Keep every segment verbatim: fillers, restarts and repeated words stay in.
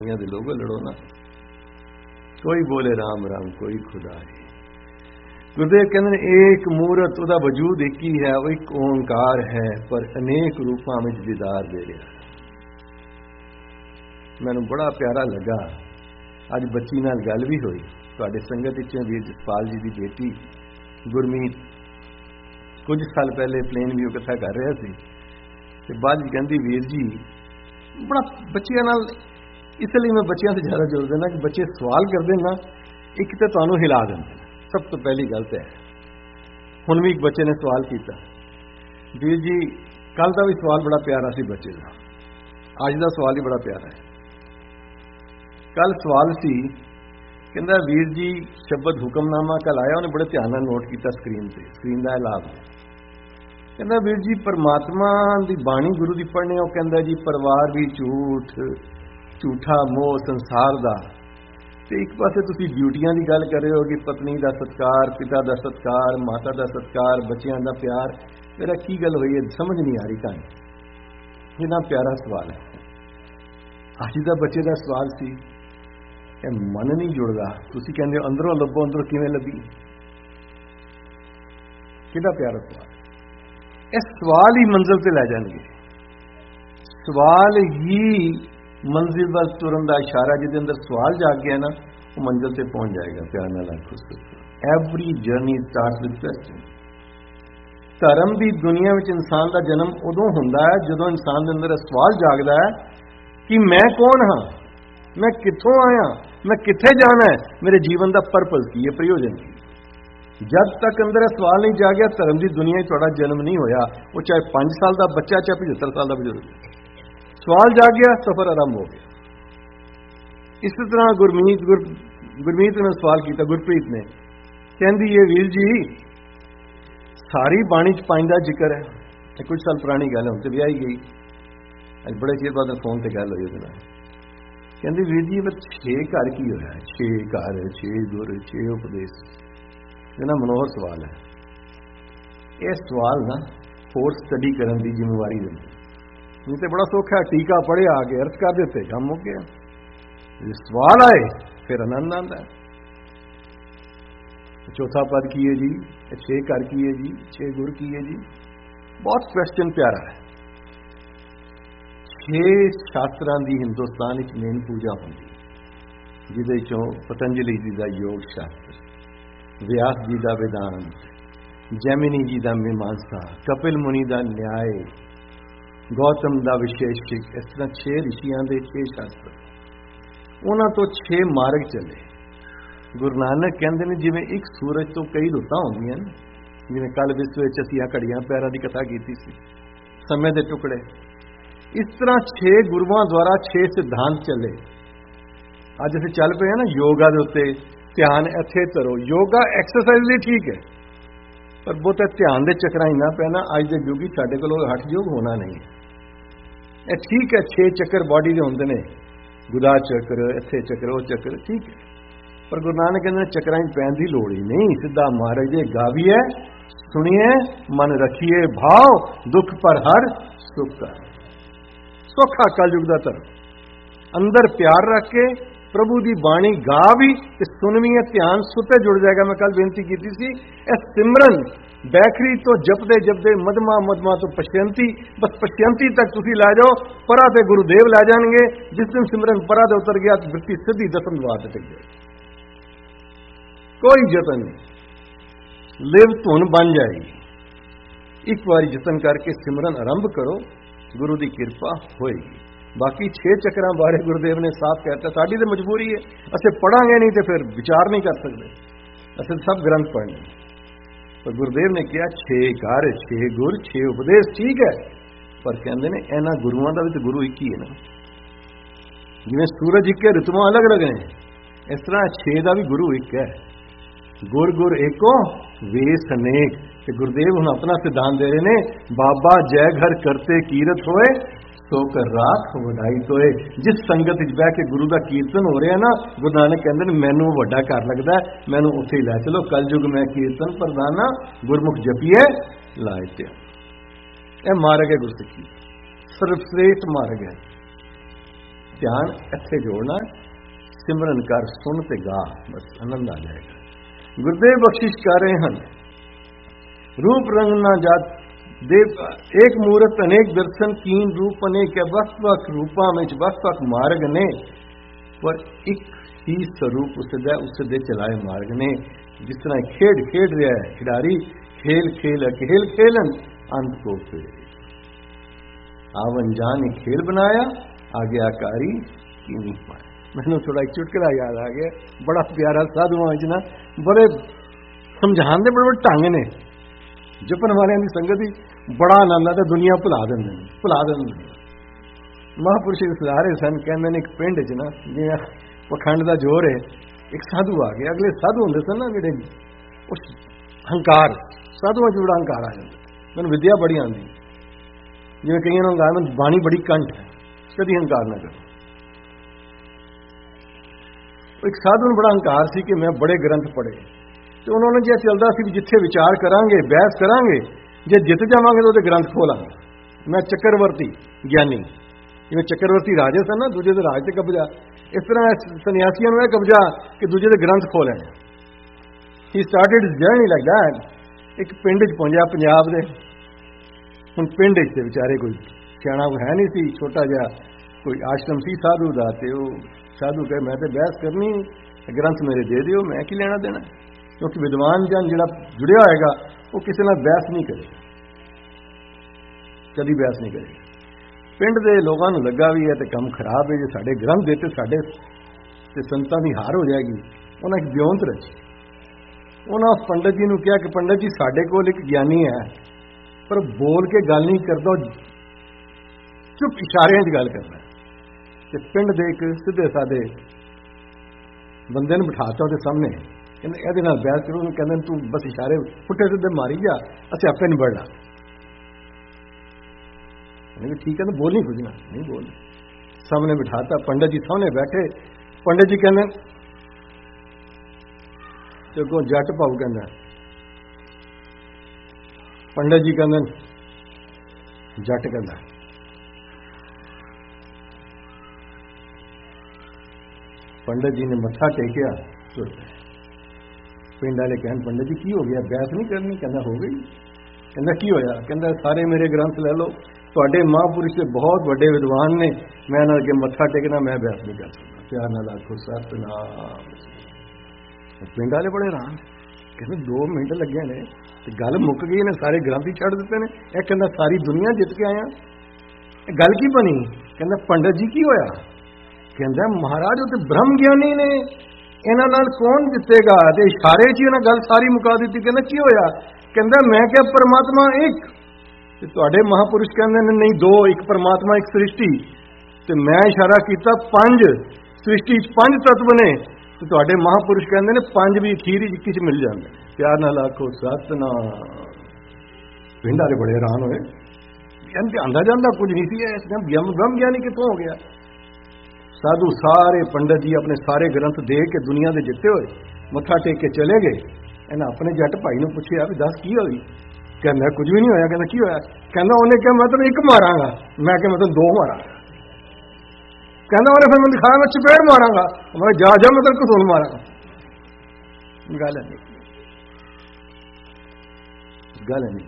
दे लोगो लड़ो ना। कोई बोले राम राम कोई खुदा है। गुरुदेव कहते हैं एक मूरत उदा वजूद एक ही है, वो एक ओंकार है पर अनेक रूपों में दीदार दे रहा। मैनू बड़ा प्यारा लगा, अज बच्ची नाल गल भी हुई। तुहाडे संगत विचों वीर जसपाल जी की बेटी गुरमीत कुछ साल पहले प्लेन व्यू कथा कर रहा सी ते बाद कहती वीर जी बड़ा बच्चियां नाल, इसलिए मैं बच्चों से ज्यादा जोर देना कि बच्चे सवाल करते ना, एक तो तुहानू हिला देंगे। सब तो पहली गल तो है। हुण भी एक बच्चे ने सवाल किया, वीर जी कल का भी सवाल बड़ा प्यारा सी बच्चे का, अज का सवाल ही बड़ा प्यारा है। कल सवाल सी कहता वीर जी शब्द हुक्मनामा कल आया, उन्हें बड़े ध्यान नोट किया स्क्रीन से, स्क्रीन का लाभ कहता वीर जी परमात्मा की बाणी गुरु की पढ़ने, वो कहता जी परिवार भी झूठ, झूठा मोह संसार का, तो एक पासे तुसी ड्यूटियां की गल कर रहे हो कि पत्नी का सत्कार, पिता का सत्कार, माता का सत्कार, बच्चों का प्यार, मेरा की गल हुई है समझ नहीं आ रही कहानी। इतना प्यारा सवाल है। अज का बच्चे का सवाल सी, मन नहीं जुड़ता, तुसी कहंदे हो अंदरों लभो, अंदरों किवें लभी। कितना प्यारा सवाल। इस सवाल ही मंजिल से लै जाएंगे, सवाल ही मंजिल वाल तुरन का इशारा। जिसके अंदर सवाल जाग गया ना, वो मंजिल से पहुंच जाएगा। प्यार नाल आखो every journey starts with question. धर्म की दुनिया में इंसान का जन्म उदों होंदा है जदों इंसान के अंदर सवाल जागदा है कि मैं कौन हाँ, मैं कित्थों आया, मैं कित्थे जाना है, मेरे जीवन का पर्पज की है, प्रयोजन की। जब तक अंदर सवाल नहीं जागया, धर्म की दुनिया में तुहाडा जन्म नहीं होया। वो चाहे पांच साल का बच्चा, चाहे पचहत्तर साल का बजुर्ग, सवाल जाग गया, सफर आरंभ हो गया। इस तरह गुरमीत गुर गुरमीत ने सवाल किया, गुरप्रीत ने कहती है वीर जी सारी बाणी च पंज दा जिक्र है। ये कुछ साल पुरानी गल है, हम तो ब्याही गई, अज बड़े चिर बाद फोन से गल हुई उसदे। कहती वीर जी पर छे घर की होया, छे घर, छे गुर, छे उपदेश। इतना मनोहर सवाल है। यह सवाल ना होर स्टडी करने की जिम्मेवारी देंगे। नहीं तो बड़ा सौखा है, टीका पढ़े आगे अर्थ कर देते, काम हो गया। जो सवाल आए फिर आनंद आता है। चौथा पद की है जी, छे घर की है जी, छे गुर की है जी। बहुत क्वेश्चन प्यारा है। छे शास्त्रां दी हिंदुस्तान में मेन पूजा होती, जिदे चों पतंजलि जी का योग शास्त्र, व्यास जी का वेदांत, जैमिनी जी का मीमांसा, कपिल मुनि का न्याय, गौतम का विशेषिक, इस तरह छे ऋषियों के छे शास्त्र, उन्होंने तो छे मार्ग चले। गुरु नानक कहते हैं जिवें एक सूरज तो कई रुतां होंदियां, जिवें कल विश्व विच असीं घड़ियां पैरां की कथा की सी, समय के टुकड़े, इस तरह छे गुरुओं द्वारा छे सिद्धांत चले। अज असीं चल पे ना योगा के उत्ते, ध्यान इत्थे धरो। योगा एक्सरसाइज लिए ठीक है, पर बहुता ध्यान के चक्कर ही ना पैना। अज के युग साडे कोल हठ योग होना नहीं है। ये ठीक है, छे चक्कर बॉडी के होंदे ने, गुदा चक्कर, इत्थे चक्कर, वो चक्कर, ठीक है, पर गुरु नानक कहते चक्कर पैन की लोड़ ही नहीं। सीधा महाराज जी गाविए, सुनिए, मन रखिए भाव, दुख पर हर सुख कर। सौखा कल युग का धर्म, अंदर प्यार रख के प्रभु की बाणी गा भी ते सुन भी है, ध्यान सुते जुड़ जाएगा। मैं कल बेनती की थी, इस सिमरन बैखरी तो जपदे जपदे मधमा मधमा तो पश्यंती, बस पश्यंती तक तुसी लै जाओ, परा ते गुरुदेव लै जाएंगे। जिस दिन सिमरन परा ते उतर गया तो वृत्ति सीधी दसम द्वार ते टिक गई, कोई जतन नहीं, लिव धुन बन जाएगी। एक बार जतन करके सिमरन आरंभ करो, गुरु की कृपा होएगी। बाकी छे चक्कर बारे गुरुदेव ने साफ कहता, साड़ी तो मजबूरी है, असं पढ़ांगे नहीं तो फिर विचार नहीं कर सकते, असं सब ग्रंथ पढ़ने। तो गुरुदेव ने कहा छे घर, छे गुर, छे उपदेश, ठीक है, पर कहते हैं इन्हां गुरुओं का भी तो गुरु एक ही है ना। जिवें सूरज एक है, ऋतुआं अलग अलग ने, इस तरह छे का भी गुरु एक है। गुर गुर एको वेस अनेक। ते गुरुदेव हुण अपना सिद्धांत दे रहे ने, बाबा जय घर करते कीरत होए, तो कर राख वडाई तोए। जिस संगत विच बह के गुरु का कीर्तन हो रहा है ना, गुरु नानक कहते हैं मैनू वड्डा घर लगता है, मैनू उत्थे ही लै चलो। कल युग में कीर्तन प्रधाना, गुरमुख जपिए लाए ते। यह मार्ग है गुरसिੱਖੀ, सर्वश्रेष्ठ मार्ग है। ਧਿਆਨ ਇੱਥੇ ਜੋੜਨਾ, ਸਿਮਰਨ ਕਰ, ਸੁਣ ਤੇ ਗਾ, ਬਸ ਆਨੰਦ ਆ ਜਾਏਗਾ। ਗੁਰਦੇਵ ਬਖਸ਼ਿਸ਼ ਕਰ ਰਹੇ ਹਨ, रूप रंग ना जात देव एक मूरत अनेक दर्शन कीन, रूप अनेक है वक वक रूपा में वक वक मार्ग ने, पर एक ही स्वरूप उसदे उसदे चलाए मार्ग ने। जिस तरह खेड खेड रहा है खिडारी, खेल खेल खेल खेलन अंत को फिर आवन जान खेल बनाया, आज्ञाकारी की नहीं पाया। मैंने थोड़ा एक चुटकुला याद आ गया, बड़ा प्यारा साधुआं च ना बड़े समझाने दे बड़े बड़े ढंग ने। जपन वाले की संगत ही बड़ा आनंद आता, दुनिया भुला देंगे भुला देंगे। महापुरुष सलारे सन, कहते एक पिंड च ना जिवें पखंड का जोर है, एक साधु आ गया। अगले साधु होंगे सन ना जेडे उस हंकार, साधुआं च बड़ा हंकार आ जाता। मैंने विद्या बड़ी आती, जिवें कई हंकार में बाणी बड़ी कंठ है, कभी हंकार ना करो। एक साधु में बड़ा हंकार सी कि मैं बड़े ग्रंथ पढ़े, तो उन्होंने जो चलता सी जिथे विचार करांगे बहस करांगे, जे जित जावांगे तो ग्रंथ खोलांगे। मैं चक्रवर्ती ज्ञानी, जिवें चक्रवर्ती राजे सन ना, दूजे दे राज ते कब्जा, इस तरह सन्यासियों में कब्जा कि दूजे दे ग्रंथ खोले। He started his journey like that. एक पिंड च पहुंचा पंजाब दे, हुण पिंड च विचारे कोई सियाणा है नहीं सी, छोटा जिहा कोई आश्रम सी साधु दा, ते ओह साधु कहे मैं तो बहस करनी, ग्रंथ मेरे दे दिओ, मैं की लेना देना। क्योंकि विद्वान जन जिहड़ा जुड़िया होएगा वो किसी नाल बहस नहीं करेगा, कभी बहस नहीं करेगा। पिंड के लोगों को लगा भी है तो काम खराब है, जो साडे ग्रंथ देते साडे ते संतां दी हार हो जाएगी। उन्हें एक ब्योंत रची, उन्हें उस पंडित जी ने कहा कि पंडित जी साडे कोल एक ज्ञानी है, पर बोल के गल नहीं करता, चुप इशारियां च गल करदा। ते पिंड दे एक सीधे साधे बंदे ने बिठाता उसके सामने, कहते ये बहस करो, कहते तू बस इशारे पुट्ठे सीधे मारी जा, असं आपे नहीं बढ़ना। ठीक है, तो बोल नहीं कुछ ना, नहीं बोल। सामने बिठाता, पंडित जी सामने बैठे। पंडित जी कहते देखो जट भाऊ, कहना पंडित जी कहते जट कहना पंडित जी ने मत्था टेकिया, तुर पे। पिंड वाले कहन पंडित जी की हो गया, बहस नहीं करनी? कहना हो गई। कहना की होया? कहना सारे मेरे ग्रंथ ले लो, तुहाडे महापुरुष से बहुत बड़े विद्वान ने, मैं इन्हां अगे मत्था टेकना, मैं बहस नहीं कर सकता। प्यार नाल आखो सतनाम। पिंड वाले बड़े हैरान, कहते दो मिनट लगे ने ते गल मुक गई ने, सारे ग्रंथ ही छड़ दिते ने। यह कहना सारी दुनिया जित के आया, गल की बनी? कहना पंडित जी की होया? कहता महाराज वो तो ब्रह्म ज्ञानी ने, इन्हां नाल कौन जितेगा? ते इशारे च इन्हां गल सारी मुका दी। कहना की होया? कहता मैं क्या परमात्मा एक, ते तुहाडे महापुरुष कहंदे ने नहीं दो, एक परमात्मा एक सृष्टि। ते मैं इशारा किया पंज, सृष्टि पंज तत्व ने, ते तुहाडे महापुरुष कहंदे ने पंज भी अखीर इक्क च मिल जांदे। प्यार नाल आखो सतनाम। पिंड वाले बड़े हैरान होए, कहंदे आंदा जांदा कुछ नहीं सी, इस ब्रह्म ज्ञानी कितों हो गया? साधु सारे पंडित जी अपने सारे ग्रंथ दे के दुनिया के जिते हुए मत्था टेक के चले गए। इन्हें अपने जट भाई ने पूछा भी दस की होई? कहना कुछ भी नहीं होया। कहना की होया? कहना उन्हें क्या मैं तो एक मारांगा, मैं क्या मतलब दो मारांगा। कहना उन्हें फिर मैं दिखाया मैं चपेड़ मारांगा, मैं जा जा मैं तेरे को सुन मारांगा। गल है नहीं, गल है नहीं,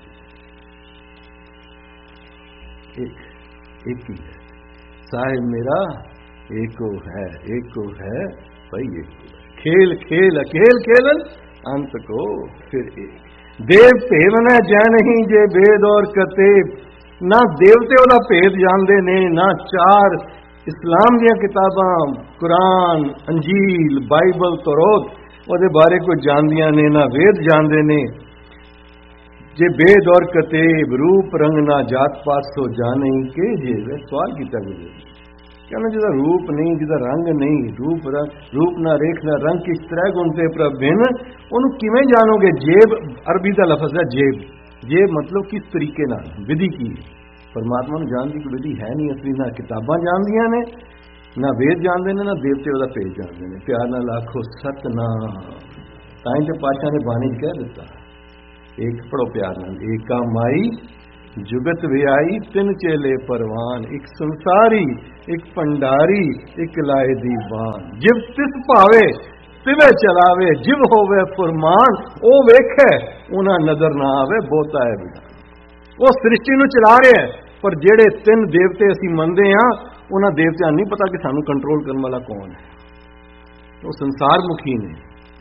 एक एक ही है साहिब मेरा, एको है एको है भाई, एको है। खेल खेल अकेल खेलन अंत को फिर एक। देव भेद न जै नहीं जे भेद और कतेब, ना देवते ओदा भेद जानते ने, ना चार इस्लाम दियां किताबां कुरान अंजील बाइबल तौरात ਉਹਦੇ बारे कोई जानदियां ने, ना वेद जानते ने। जे भेद और कतेब रूप रंग ना जात पात सो जाने के जे। सवाल किया गुरु कहना जिदा रूप नहीं, जिदा रंग नहीं, रूप रंग रूप ना रेख ना रंग किस तरह गुण ते प्रभ भिन्न, ਉਹਨੂੰ किवें जानोगे? जेब अरबी का लफज है जेब। जेब मतलब किस तरीके नाल, विधि की। परमात्मा ਨੂੰ ਜਾਣ ਦੀ ਕੋਈ विधि है नहीं असली, ना किताबां जानदियां ने, ना वेद जानते ने, ना देवते ਉਹਦਾ ਭੇਦ जानते ने। प्यार नाल आखो सतनाम। ताई ते पातशाह ने बाणी कह दिता, एक पढ़ो प्यार नाल, एका माई जुगत विआई तिन चेले परवान, एक संसारी एक भंडारी एक लाए दीवान। जिव तिस भावे तिवे चलावे, जिव होवे फुरमान, ओ वेखे उन्हां नजर ना आवे, बहुता है विधान। वो सृष्टि नूं चला रहे हैं, पर जेड़े तीन देवते असीं मनदे हां उन्हां देवतियां नहीं पता कि सानूं कंट्रोल करने वाला कौन है। वो संसार मुखी ने,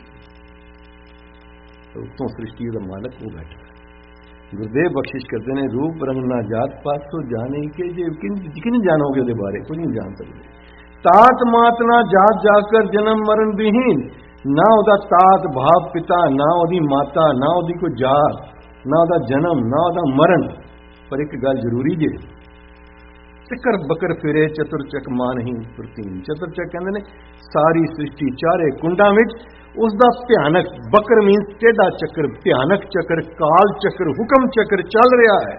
उत्तों सृष्टि का मालक वो बैठा है। गुरुदेव बख्शिश करते हैं, रूप रंग ना जात पात सो जाने के, जे किन किन जानोगे उसके बारे कुछ नहीं जान सकते। तात मात ना जात जाकर जन्म मरण विहीन, ना ਉਹਦਾ तात भाव पिता, ना ਉਹਦੀ माता, ना ਉਹਦੀ कोई जात, ना ਉਹਦਾ जन्म, ना ਉਹਦਾ मरण। पर एक गल जरूरी जे, चक्कर बकर फिरे चतुर चक मान ही प्रतीन। चतुर चक कहते ने सारी सृष्टि चारे कुंडा विच उसका भयानक, बकर मीन टेढ़ा चक्कर, भयानक चक्कर, काल चक्कर, हुक्म चक्कर चल रहा है,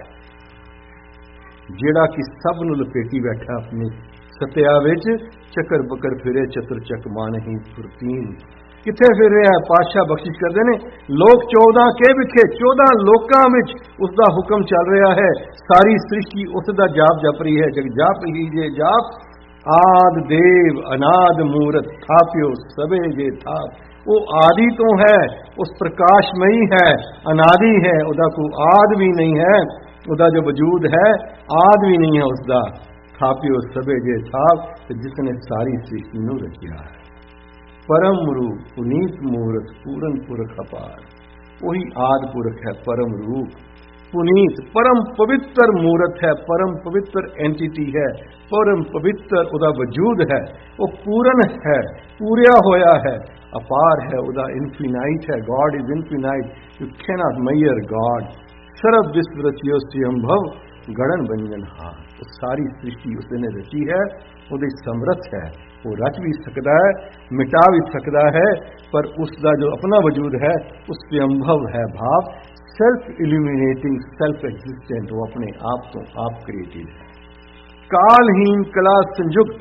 जेड़ा कि सब नूं लपेटी बैठा अपनी सत्या विच। चक्कर बकर फिरे चतुर चक मान ही फुरतीन। किथे फिर रहा है? पातशाह बख्शिश करते ने, लोक चौदह के विखे, चौदह लोकां विच उसका हुक्म चल रहा है। सारी सृष्टि उसका जाप जप रही है। जग जाप ही जे जाप, आद देव अनाद मूरत, थाप्यो सबे जे थाप। वो आदि तो है, उस प्रकाशमयी है, अनादि है, उसका कोई आद भी नहीं है, उसका जो वजूद है आद भी नहीं है उसका। थाप्यो सबे जे थाप, जिसने सारी सृष्टि नूं रचिया है। परम रूप पुनीत मूरत, पूरन पुरख अपार। वही आद पुरख है, परम रूप पुनीत, परम पवित्र मूरत है, परम पवित्र एंटिटी है, परम पवित्र उसका वजूद है। वो पूरन है, पूरा होया है, अपार है, उसका इन्फिनाइट है। God is infinite, you can not major God. सर्व विश्व रचियो स्वयंभव, गणन बंजन हार। तो सारी सृष्टि उसने रची है, वो समर्थ है, वो रच भी सकता है, मिटा भी सकता है, पर उसका जो अपना वजूद है उस स्वयंभव है भाव, सेल्फ इल्यूमिनेटिंग, सेल्फ एग्जिस्टेंट, वो अपने आप तो आप क्रिएटेड है। कालहीन कला संयुक्त,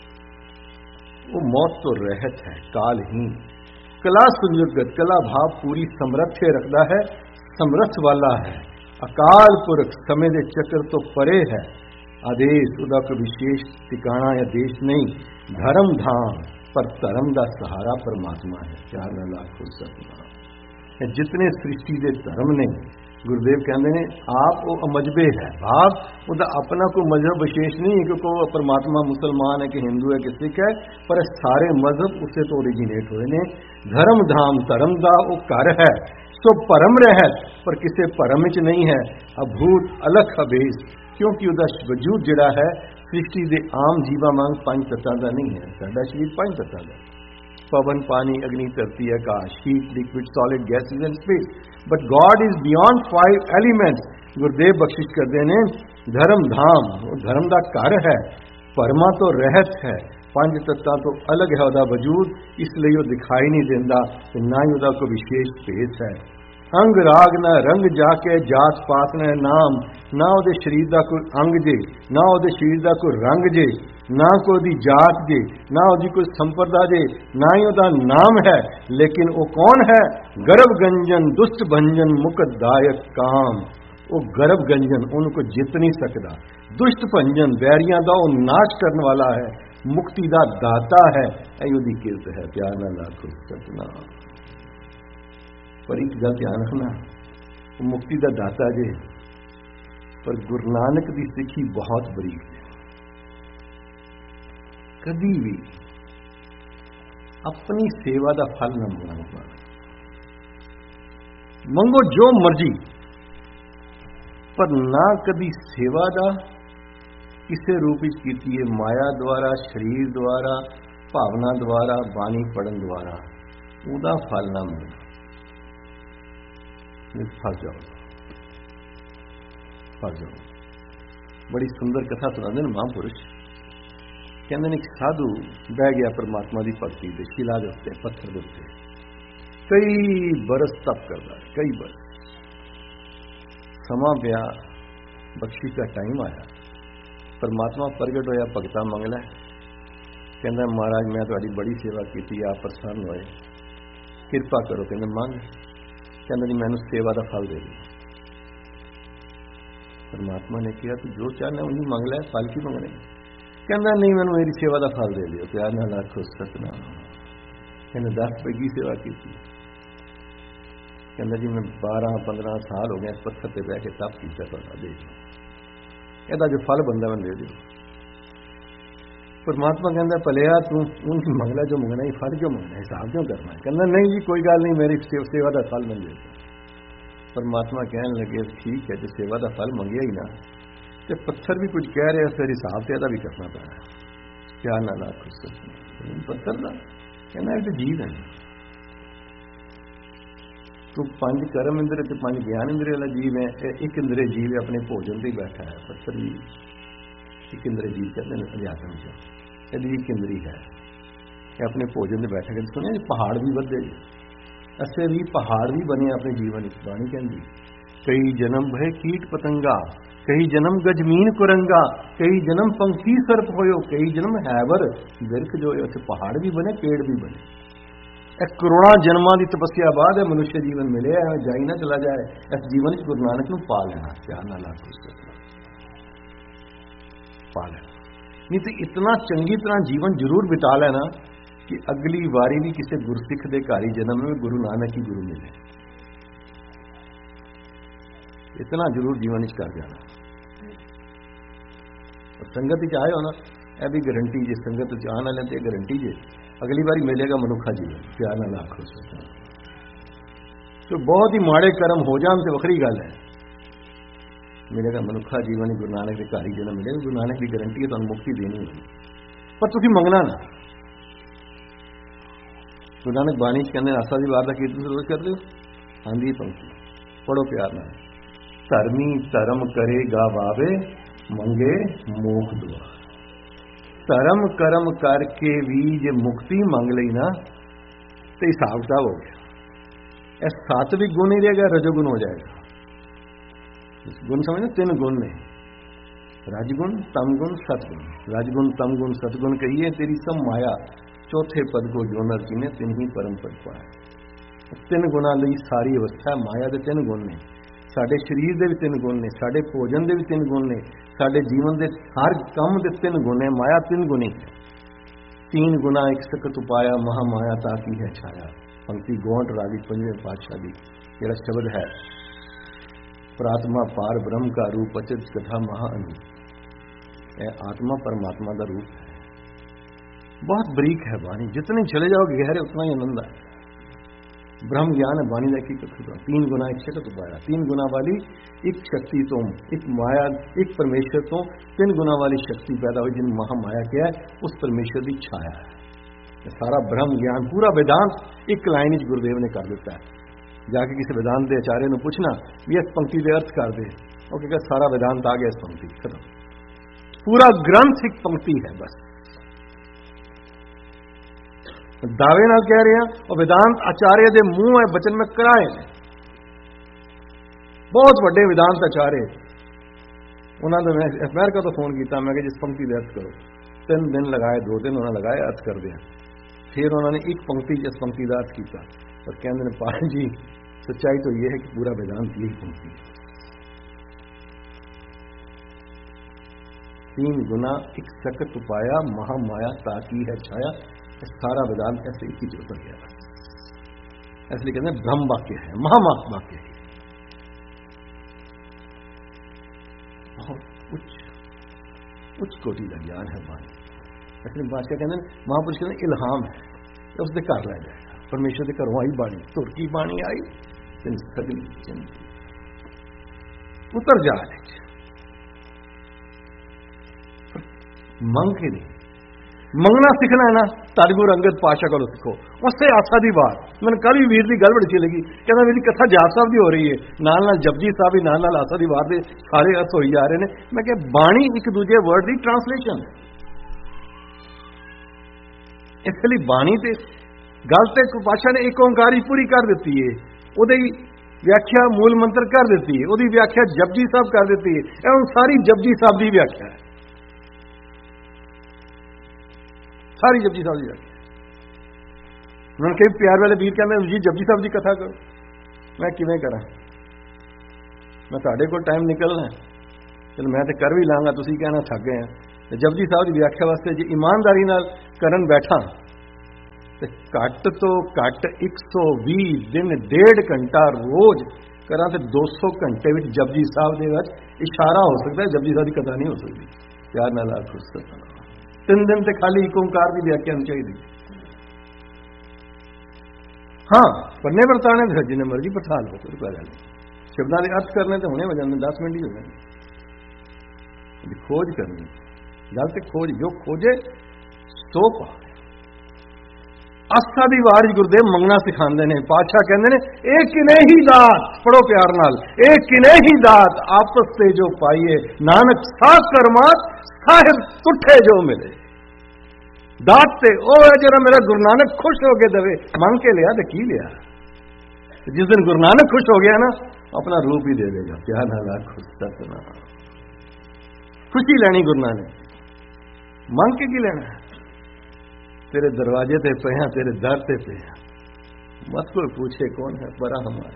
वो मौत तो रहत है, कालहीन कला संयुक्त, कला भाव पूरी समर्थ रखता है, समर्थ वाला है। अकाल पुरख, समय के चक्र तो परे है। आदेश उसका कोई विशेष ठिकाना या देश नहीं। धर्म धाम, पर धर्म का सहारा परमात्मा है। चार लाख सतनाम। जितने सृष्टि के धर्म ने, गुरुदेव कहते हैं आप वो अमजबे है भाव, उसका अपना कोई मजहब विशेष नहीं है, क्योंकि वो परमात्मा मुसलमान है कि हिंदू है कि सिख है, पर सारे मजहब उससे तो ओरिजिनेट हुए ने। धर्म धाम, धर्म का वो घर है, सो परम रहत, पर किसी परम च नहीं है। अभूत अलख अभेस, क्योंकि उसका वजूद जिहड़ा है सृष्टि के आम जीवा वांग पंज तत्तां का नहीं है। साडा शरीर पंज तत्तां का, पवन पानी अग्नि धरती आकाश, heat liquid solid gases and space, but God is beyond five elements. गुरुदेव बख्शिश करते हैं, धर्म धाम धर्म का घर है, परमा तो रहत है, पंज तत्तां तो अलग है उसका वजूद, इसलिए वो दिखाई नहीं देता, ना ही उसका कोई विशेष भेस है। अंग राग न रंग जाके, जात पात न नाम, ना उसके शरीर का कोई अंग जे, ना उसके शरीर का कोई रंग जे, ना कोई जात जे, ना उसकी कोई संप्रदा जे, ना ही उसका नाम है। लेकिन वो कौन है? गर्भ गंजन दुष्ट भंजन मुकदायक काम। वो गर्भ गंजन, उनको जित नहीं सकता। दुष्ट भंजन, बैरियां का वो नाश करने वाला है, मुक्ति का दाता है। अयोधी किरत है, प्यार ना लाखो सतनाम। पर एक गल ध्यान रखना, वो मुक्ति का दाता जे, पर गुरु नानक की सिक्खी बहुत बरीक है। कभी भी अपनी सेवा का फल न मंगो, मंगो जो मर्जी, पर ना कभी सेवा का किसी रूप में कीती है, माया द्वारा, शरीर द्वारा, भावना द्वारा, बाणी पढ़न द्वारा, उसका फल ना मिले, फस जाओ फस जाओ। बड़ी सुंदर कथा सुनाते महापुरुष, कहते हैं साधु बह गया परमात्मा की भगती दे शिला के उत्ते, पत्थर के उत्ते, कई बरस तप करता है, कई बरस। समा पिया, बख्शी का टाइम आया, परमात्मा प्रगट होया, भगता मंगला, कहता महाराज मैं तुम्हारी बड़ी सेवा की, आप प्रसन्न होए, कृपा करो। कहते मंग, कहते जी मैनू सेवा का फल दे दी। परमात्मा ने कहा तू जो चाहना उन्हीं मंग लै, फल की मंगने? कहता नहीं मैंने मेरी सेवा का फल दे दियो। प्यार नाल आखो सतनाम। कहने दस रुपए की सेवा की? कहता जी मैं बारह पंद्रह साल हो गए इस पत्थर पर बह के तप किया, तुहाडा देख लो, कहता जो फल बनता मैं दे दियो। परमात्मा कहता भलिया तू उनकी मंगला जो मंगना ही, फल क्यों मंगना, हिसाब क्यों करना है? कहता नहीं जी कोई गल नहीं, मेरी सेवा का फल मैं देता। परमात्मा कहने लगे ठीक है, जो सेवा का फल मंगिया ही ना, तो पत्थर भी कुछ कह रहे, फिर हिसाब से भी करना पैना। क्या ना लाख पत्थर का कहना है तो जीव है। तो पांच कर्म इंद्र ते पांच ज्ञान इंद्र वाला जीव है। एक इंद्रिय जीव अपने भोजन से बैठा है, पत्थर भी एक इंद्रिय जीव कहते हैं अध्यात्म से, यदि एक इंद्री है अपने भोजन से बैठा कर। सुने पहाड़ भी बदे, ऐसे भी पहाड़ भी बने अपने जीवन। इस बाणी कहती कई जन्म भय कीट पतंगा, कई जन्म गजमीन कुरंगा, कई जन्म पंखी सर्प होयो, कई जन्म हैवर बिरख जो है। पहाड़ भी बने, पेड़ भी बने। एक करोड़ा जन्मां की तपस्या बाद है मनुष्य जीवन मिले, जाई ना चला जाए। इस जीवन च गुरु नानक नूं पा लेना, प्यार नाल आखो पा लेना। नहीं तो इतना चंगी तरह जीवन जरूर बिता लेना कि अगली वारी भी किसी गुरसिख के घर ही जन्म में गुरु नानक ही गुरु मिले। इतना जरूर जीवन कर जाना। और संगत च आए हो ना, यह भी गारंटी जे संगत च आने वाले तो गारंटी जे अगली बारी मिलेगा मनुखा जीवन। प्यार नाल आखो तो बहुत ही माड़े कर्म हो जान तो वखरी गल है, मिलेगा मनुखा जीवन गुरु नानक के घर ही जन्म मिलेगा। गुरु नानक की गारंटी है तुहानूं मुक्ति देनी होगी, पर तुसीं मंगना ना। गुरु नानक बाणी कहते आसा दी वार का कीर्तन रोज कर दो। हाँ जी पंक्ति पढ़ो प्यार नाल। धर्मी धर्म करे गावावे, मंगे मोख दुआ। धर्म कर्म करके भी जे मुक्ति मंग ली ना तो हिसाब किताब हो गया। यह सात भी गुण ही रहेगा, रजोगुण हो जाएगा। गुण समझना तीन गुण ने, राजगुण तमगुण सतगुण। राजगुण तमगुण सतगुण कहिए तेरी सब माया, चौथे पद को जो नर ने तीन ही परम पद पाया। तीन गुणा ਲਈ सारी अवस्था माया के तीन गुण ने। साडे शरीर के भी तीन गुण ने, साडे भोजन के भी तीन गुण ने, साडे जीवन के हर काम के तीन गुण है। माया तीन गुणी है। तीन गुना एक सकत उपाया, महामाया ताकी है छाया। पंक्ति गौंड रागी पंजवें पातशाह की जेड़ा शब्द है, प्रात्मा पार ब्रह्म का रूप अचित कथा महाअनूप। यह आत्मा परमात्मा का रूप है। बहुत बरीक है वाणी, जितने चले जाओगे गहरे उतना ही आनंद है। ब्रह्म ज्ञान है वाणी की कथा। तीन गुना एक शक्ति उपाया, तीन गुना वाली एक शक्ति तो, एक माया एक परमेश्वर तो तीन गुना वाली शक्ति पैदा हुई जिन महामाया क्या है, उस परमेश्वर की छाया है। सारा ब्रह्म ज्ञान पूरा वेदांत एक लाइन च गुरुदेव ने कर दिता है। जाके किसी वेदांत के आचार्य ने पूछना भी इस पंक्ति के अर्थ कर दे, और क्या सारा वेदांत आ गया इस पंक्ति खत्म। पूरा ग्रंथ एक पंक्ति है बस। दावे नाल कह रहे हैं, और वेदांत आचार्य के मुंह है बचन में कराए ने। बहुत बड़े वेदांत आचार्य, उन्होंने मैं अमेरिका तो फोन किया, मैं जिस पंक्ति का अर्थ करो। तीन दिन लगाए, दो दिन उन्होंने लगाए अर्थ कर दिया। फिर उन्होंने एक पंक्ति जिस पंक्ति का अर्थ किया और कहते पाल जी सच्चाई तो यह है कि पूरा वेदांत यही पंक्ति है। तीन गुना एक सकत उपाया, महामाया ताकी है छाया। सारा वेदांत ऐसे एक ही उतर गया। इसलिए कहते हैं ब्रह्म वाक्य है, महामास वाक्य है। बहुत उच्च उच्च कोटि का ज्ञान है वाणी। इसलिए बादशाह कहते हैं महापुरुष कहते हैं इल्हाम है, उसके घर रह जाएगा। परमेश्वर के घरों आई बाणी, तुर की बाणी आई जिन सगली जिंदगी उतर जाए। मंग के नहीं मंगना सीखना है ना, तदगुरु अंगद पाशा को सीखो। उससे आशा दी बात मैंने कल भी वीर की गल बड़ी अच्छी लगी। कहना मेरी कथा जाप साहब की हो रही है, नाल नाल जपजी साहब भी नाल नाल आशा दी बात के सारे अर्थ होई जा रहे हैं। मैं क्या बाणी एक दूजे वर्ड की ट्रांसलेशन है। इसलिए बाणी ते गल ते पातशाह ने एक ओंकार पूरी कर दी है, उहदी व्याख्या मूल मंत्र कर दी है, उहदी व्याख्या जपजी साहब कर दी है। यह सारी जपजी साहब की व्याख्या है, सारी जपजी साहब की व्याख्या। उन्होंने कई प्यार वाले वीर कहते जी जपजी साहब की कथा करो। मैं किवें करा, मैं तुहाडे कोल टाइम निकलना है, चलो मैं तो कर भी लाँगा, तुसीं कहना थक गए हैं। जपजी साहब की व्याख्या वास्ते जे ईमानदारी नाल करन बैठा तो घट तो घट एक सौ भी दिन डेढ़ घंटा रोज करा तो दो सौ घंटे में जपजी साहब दे विच इशारा हो सकता है, जपजी साहब की कथा नहीं हो सकती। प्यार नाल आखो सतनाम। तीन दिन तो खाली एक ओंकार की व्याख्या नहीं चाहिए। हाँ पन्ने वरताने तो जिन्हें मर्जी पठा लो, कोई गल नहीं। शब्दों के अर्थ करने तो होने वजह दस मिनट ही हो जाए। खोज करनी गल तो खोज, जो खोजे सो पा। आस्था दी वार गुरुदेव मंगना सिखाते हैं। पातशाह कहते हैं एक किने ही दात, पढ़ो प्यार नाल, एक किने ही दात आपस से जो पाइए, नानक सा करमात साहिब तुठे जो मिले। दात ते ओ है जरा मेरा गुरु नानक खुश हो के दवे। मंग के लिया तो की लिया? जिस दिन गुरु नानक खुश हो गया ना, अपना रूप ही दे देगा। प्यार नाल खुश सतना। खुशी लेनी गुरु नानक, मंग के की लेना? तेरे दरवाजे ते पे हैं, तेरे दर ते पे हैं, मत कोई पूछे कौन है बड़ा हमारे।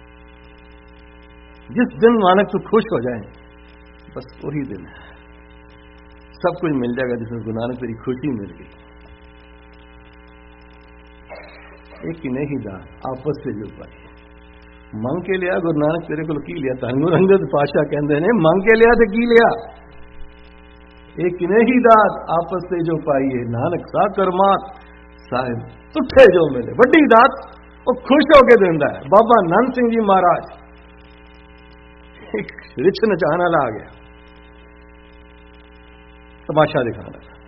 जिस दिन नानक तू खुश हो जाए बस वही दिन है, सब कुछ मिल जाएगा। जिसमें गुरु नानक तेरी खुशी मिल गई। एक ही नहीं दा आपस से जो पाई, मंग के लिया गुरु नानक तेरे को की लिया। धन गुरु अंगद पातशाह कहते हैं मंग के लिया तो की लिया। एक नहीं दात आपस से जो पाइए, नानक सा करमात साहिब तुठे जो मिले। वड्डी दात वो खुश होके देंदा है। बाबा नंद सिंह जी महाराज एक रिछ नचाने वाला आ गया, तमाशा दिखाना था।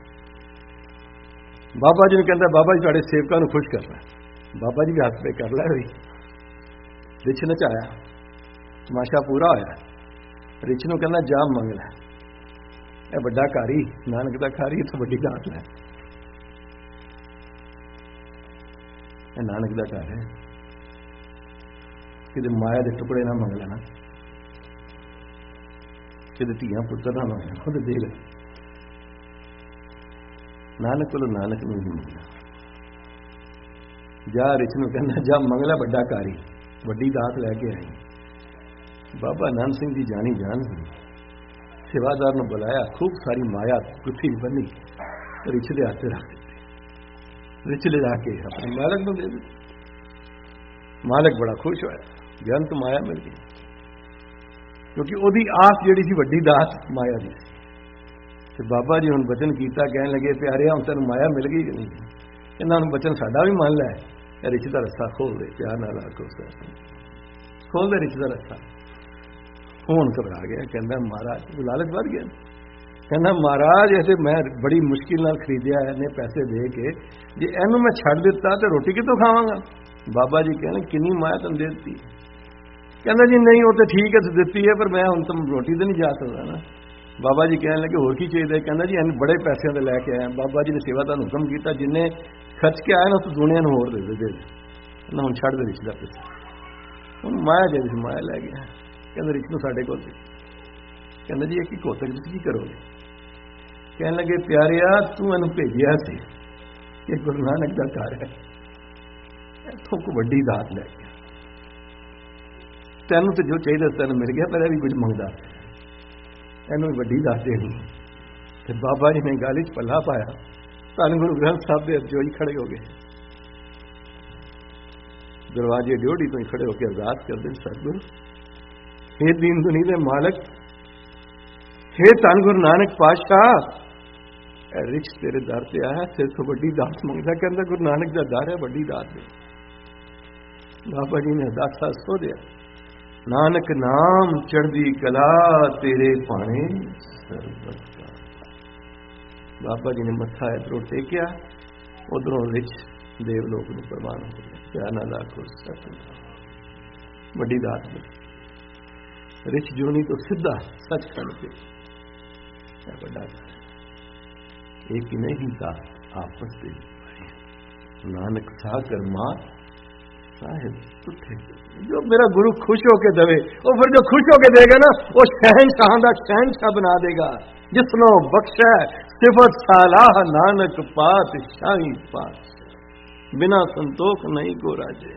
बाबा जी ने कहता बाबा जी तुहाडे सेवकां नूं खुश करना। बाबा जी भी हाथ पे कर लै भाई। रिछ नचाया, तमाशा पूरा होया। रिछ नूं कहंदा जा मंग लै। ਇਹ ਵੱਡਾ ਘਰ ਹੀ ਨਾਨਕ ਦਾ ਘਰ ਹੀ, ਤਾਂ ਵੱਡੀ ਦਾਤ ਲੈ। ਇਹ ਨਾਨਕ ਦਾ ਘਰ ਹੈ, ਕਿਤੇ ਮਾਇਆ ਦੇ ਟੁਕੜੇ ਨਾ ਮੰਗ ਲੈਣਾ, ਕਿਤੇ ਧੀਆਂ ਪੁੱਤਰ ਨਾ ਮੰਗ ਲੈਣਾ। ਖੁਦ ਦੇ ਲੈ ਨਾਨਕ ਕੋਲੋਂ ਨਾਨਕ ਨੂੰ ਹੀ ਮੰਗਣਾ। ਜਾ ਰਿਛ ਨੂੰ ਕਹਿੰਦਾ ਜਾ ਮੰਗ ਲੈ ਵੱਡਾ ਘਰ ਹੀ, ਵੱਡੀ ਦਾਤ ਲੈ ਕੇ ਆਈ। ਬਾਬਾ ਨਾਨਕ ਸਿੰਘ ਜੀ ਜਾਣੀ ਜਾਨ ਸੀ। सेवादार ने बुलाया, खूब सारी माया गुत्थी बनी, रिछ दे हाथ रख दी। रिछ ले जाके अपने मालक को दे दी। मालक बड़ा खुश होया, बेअंत माया मिल गई, क्योंकि ओदी आस जिहड़ी सी वड्डी दात माया दी। ते बाबा जी हुण वचन कीता, कहन लगे प्यारे हुण तैनूं माया मिल गई कि नहीं? इन्हां नूं वचन साडा भी मान लै, रिछ दा रस्सा खोल दे। प्यार नाल आखो खोल दे रिछ दा रस्सा। ਹੁਣ घबरा गया, कहना महाराज लालच बढ़ गया। कहना महाराज ऐसे मैं बड़ी मुश्किल नाल खरीदिया है, ने पैसे दे के, जे इनू मैं छड़ दिता तो रोटी कितों खावांगा? बाबा जी कहने किन्नी माया तुम दे दी? कहना जी नहीं वो तो ठीक है दिती है, पर मैं हुण तुम रोटी तो नहीं जा सकता ना। बाबा जी कहने लगे होर की चाहिए? कहना जी इन बड़े पैसों के लैके आया। बाबा जी ने सेवा का हुक्म किया, जिन्हें खर्च के आया ना उस दुनिया में होर दे दे। कहना हुण छड़ दे रिछ दा पैसा। हुण माया जी माया लै गया। कहते रिछ नूं साडे कोल, कहना जी एक ही कोतक तुसीं की करोगे? कहने लगे प्यारिया तू मैनूं भेजिया सी, ये गुरु नानक दा घर है, इत्थों को वड्डी दात लै गया। तैनूं तो जो चाहिए तैनूं मिल गया, पर भी कुछ मंगदा, इहनूं वड्डी दात देनी। ते बाबा जी ने गल च पल्ला पाया। धन गुरु ग्रंथ साहब दे अजोई खड़े हो गए, दरवाजे ड्योढ़ी तो ही खड़े होकर अरदास करते, सतगुरु हे दीन दुनी दे मालक, हे धन गुरु नानक पातशाह, रिछ तेरे दर से आया, तेरे तो वड्डी दात मंगदा। कहंदा गुरु नानक दा दर है, वड्डी दात दे। बाबा जी ने दासा सो दिया। नानक नाम चढ़दी कला तेरे पाने सरबत का। बाबा जी ने मत्था इधरों टेकिया, उधरों रिछ देवलोक नूं प्रवान हो गया। प्यार नाल आखो सतनाम। वड्डी दात मिली। रिछ जोनी तो सीधा सच खड़ के बड़ा एक नहीं था आपस से नानक सा कर मात साहिब तुठे। जो मेरा गुरु खुश होके दवे, वो फिर जो खुश होके देगा ना, वो शहनशाह दा शहनशाह बना देगा। जिसनो बख्शा सिफत सालाह नानक पात शाही पात, बिना संतोख नहीं को राजे।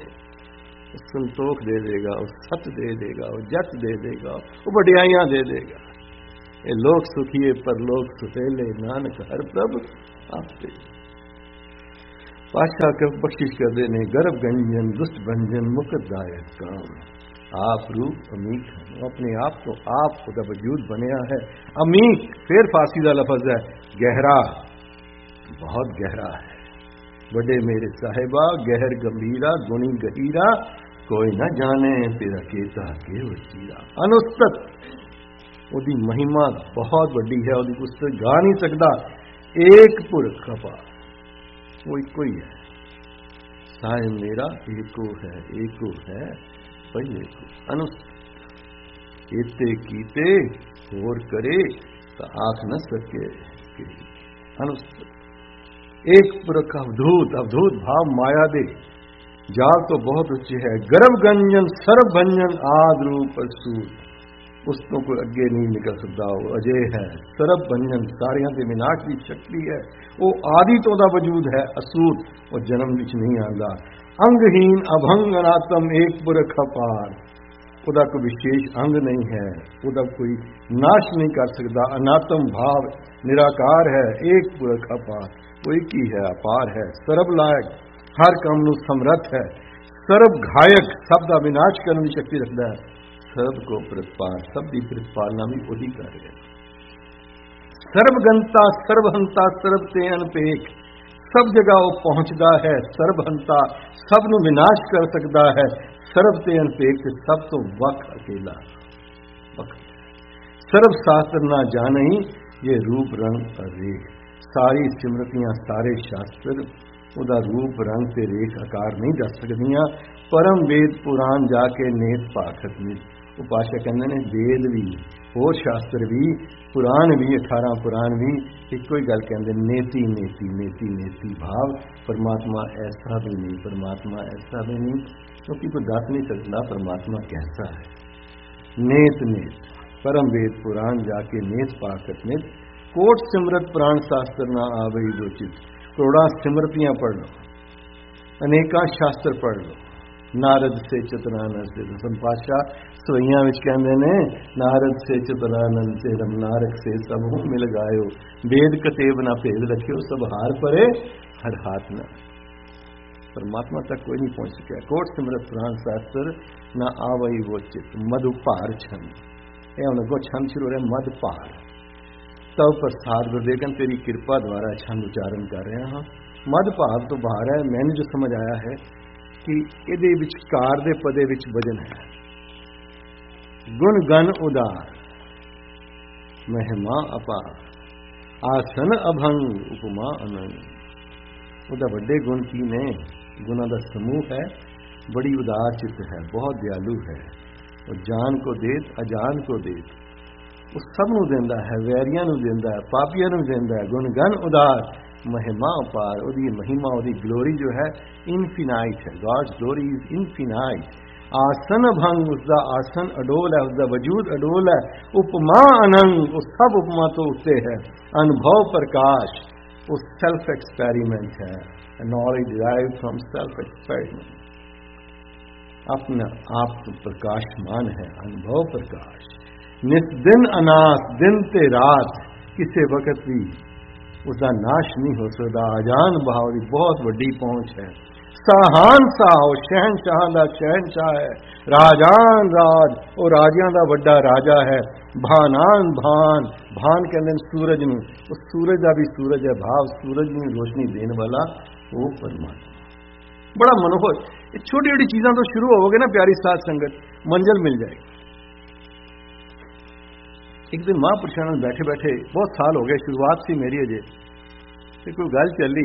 संतोख दे देगा, वो सत दे देगा, वो जत दे देगा, वो बढ़ियाइयां दे देगा। ये लोक सुखिए परलोक सुहेले, नानक हर प्रभ आपे। पातशाह के बख्शिश करते ने गर्भ गंजन दुष्ट भंजन मुक्तदायक काम। आप रूप अमीक है, अपने आप तो आप खुदा वजूद बनया है। अमीक फिर फारसी का लफज है, गहरा, बहुत गहरा है। बड़े मेरे साहिबा गहर गंभीरा गुणी गहीरा, कोई न जाने तेरा केता के वसीरा। अनुस्तत ओदी महिमा बहुत बड़ी है, ओदी कुछ गा नहीं सकता। एक पुरख अपार, वो इको ही है। साहिब मेरा एको है, एको है पहले को। अनुस्तत एते कीते होर करे तो आख न सके। अनुस्तत एक पुरख अवधूत, अवधूत भाव माया दे जाल तो बहुत ऊंचे है। गर्भ गंजन सर्व भंजन आद रूप असूत, उसको कोई अगे नहीं निकल सकता। वो अजय है, सर्व भंजन सारियां के विनाश की शक्ति है। वो आदि तो दा वजूद है, असूत वो जन्म विच नहीं आंदा। अंगहीन अभंग अनात्म एक पुरख अपार, उदा कोई विशेष अंग नहीं है, उदा कोई नाश नहीं कर सकता। अनात्म भाव निराकार है, एक पुरख अपार, वो एक ही है, अपार है। सर्व लायक, हर काम नूं समर्थ है। सर्व घायक, सब दा विनाश करने की शक्ति रखता है। सर्व को प्रतिपाल, सब की प्रतिपालना भी वही कर रहे हैं। सर्वगंता सर्वहंता सर्व ते अनपेख, सब जगह वो पहुंचता है। सर्वहंता सब नु विनाश कर सकता है। सर्व ते अनपेख, सब तो वक अकेला वक। सर्व शास्त्र ना जाने ये रूप रंग और रेख। सारी सिमरतियां सारे शास्त्र उदा रूप रंग ते रेख आकार नहीं दस सकदियां। परम वेद पुराण जाके नेत पाखत में। वो पाशा कहते ने वेद भी होर शास्त्र भी पुराण भी अठारह पुराण भी इको ही गल कहते, नेति नेति नेति नेति भाव। परमात्मा ऐसा भी नहीं, परमात्मा ऐसा भी नहीं, क्योंकि कोई दस नहीं सकता परमात्मा कैसा है। नेत नेत परम वेद पुराण जाके नेत पाकत नेत। कोट सिमरत पुराण शास्त्र ना आवे दोचित, करोड़ा सिमरतियां पढ़ लो, अनेका शास्त्र पढ़ लो। नारद से चतुरानंद से दसम पातशाह सवैया विच कहंदे ने, नारद से चतुरानंद से रमनारक से सब हूं मिल गायो। वेद कतेब ना भेद रखियो, सब हार परे हर हाथ न। परमात्मा तक कोई नहीं पहुंच सका। कोट सिमरत पुराण शास्त्र ना आवई वो चित मधु भार छन। ये उन अगो छंद शुरू हो रहा मध भार। तब प्रसाद गुरदेगन तेरी कृपा द्वारा छंद उच्चारण कर रहे हैं। मध भाव तो बाहर है। मैंने जो समझ आया है कि इहदे विचकार दे पदे विच वजन है। गुण गण उदार, महिमा अपार, आसन अभंग, उपमा अनंग। उदा वड्डे गुण की ने, गुणों का समूह है। बड़ी उदार चित्त है, बहुत दयालु है। और जान को देत अजान को देत, वो सब नूं देंदा है। वैरियां नूं देंदा है, पापियां नूं देंदा है। गुण गण उदार, महिमा अपार। उदी महिमा, उदी ग्लोरी जो है इनफिनाइट है। God's glory is infinite. आसन भंग, उसका आसन अडोल है, उसका वजूद अडोल है। उपमा अनंग, वो सब उपमा तो उत्ते है। अनुभव प्रकाश, वो सेल्फ एक्सपेरिमेंट है। Knowledge derive from self experiment. अपना आप तो प्रकाशमान है, अनुभव प्रकाश। नित दिन अनाथ, दिन ते रात, किसी वक्त भी उसका नाश नहीं हो सकता। अजान भाव की बहुत वड्डी पहुंच है। साहान साह, शहनशाह का शहनशाह है। राजान राज, वो राजियां का वड्डा राजा है। भानान भान, भान कहते हैं सूरज नूं, उस सूरज का भी सूरज है भाव। सूरज में रोशनी देने वाला वो परमात्मा। बड़ा मनोहर। छोटी छोटी चीज़ां तो शुरू होगे ना प्यारी साथ संगत, मंजिल मिल जाएगी। एक दिन महापुरुषों में बैठे बैठे, बहुत साल हो गए, शुरुआत सी मेरी अजे, तो कोई गल चली,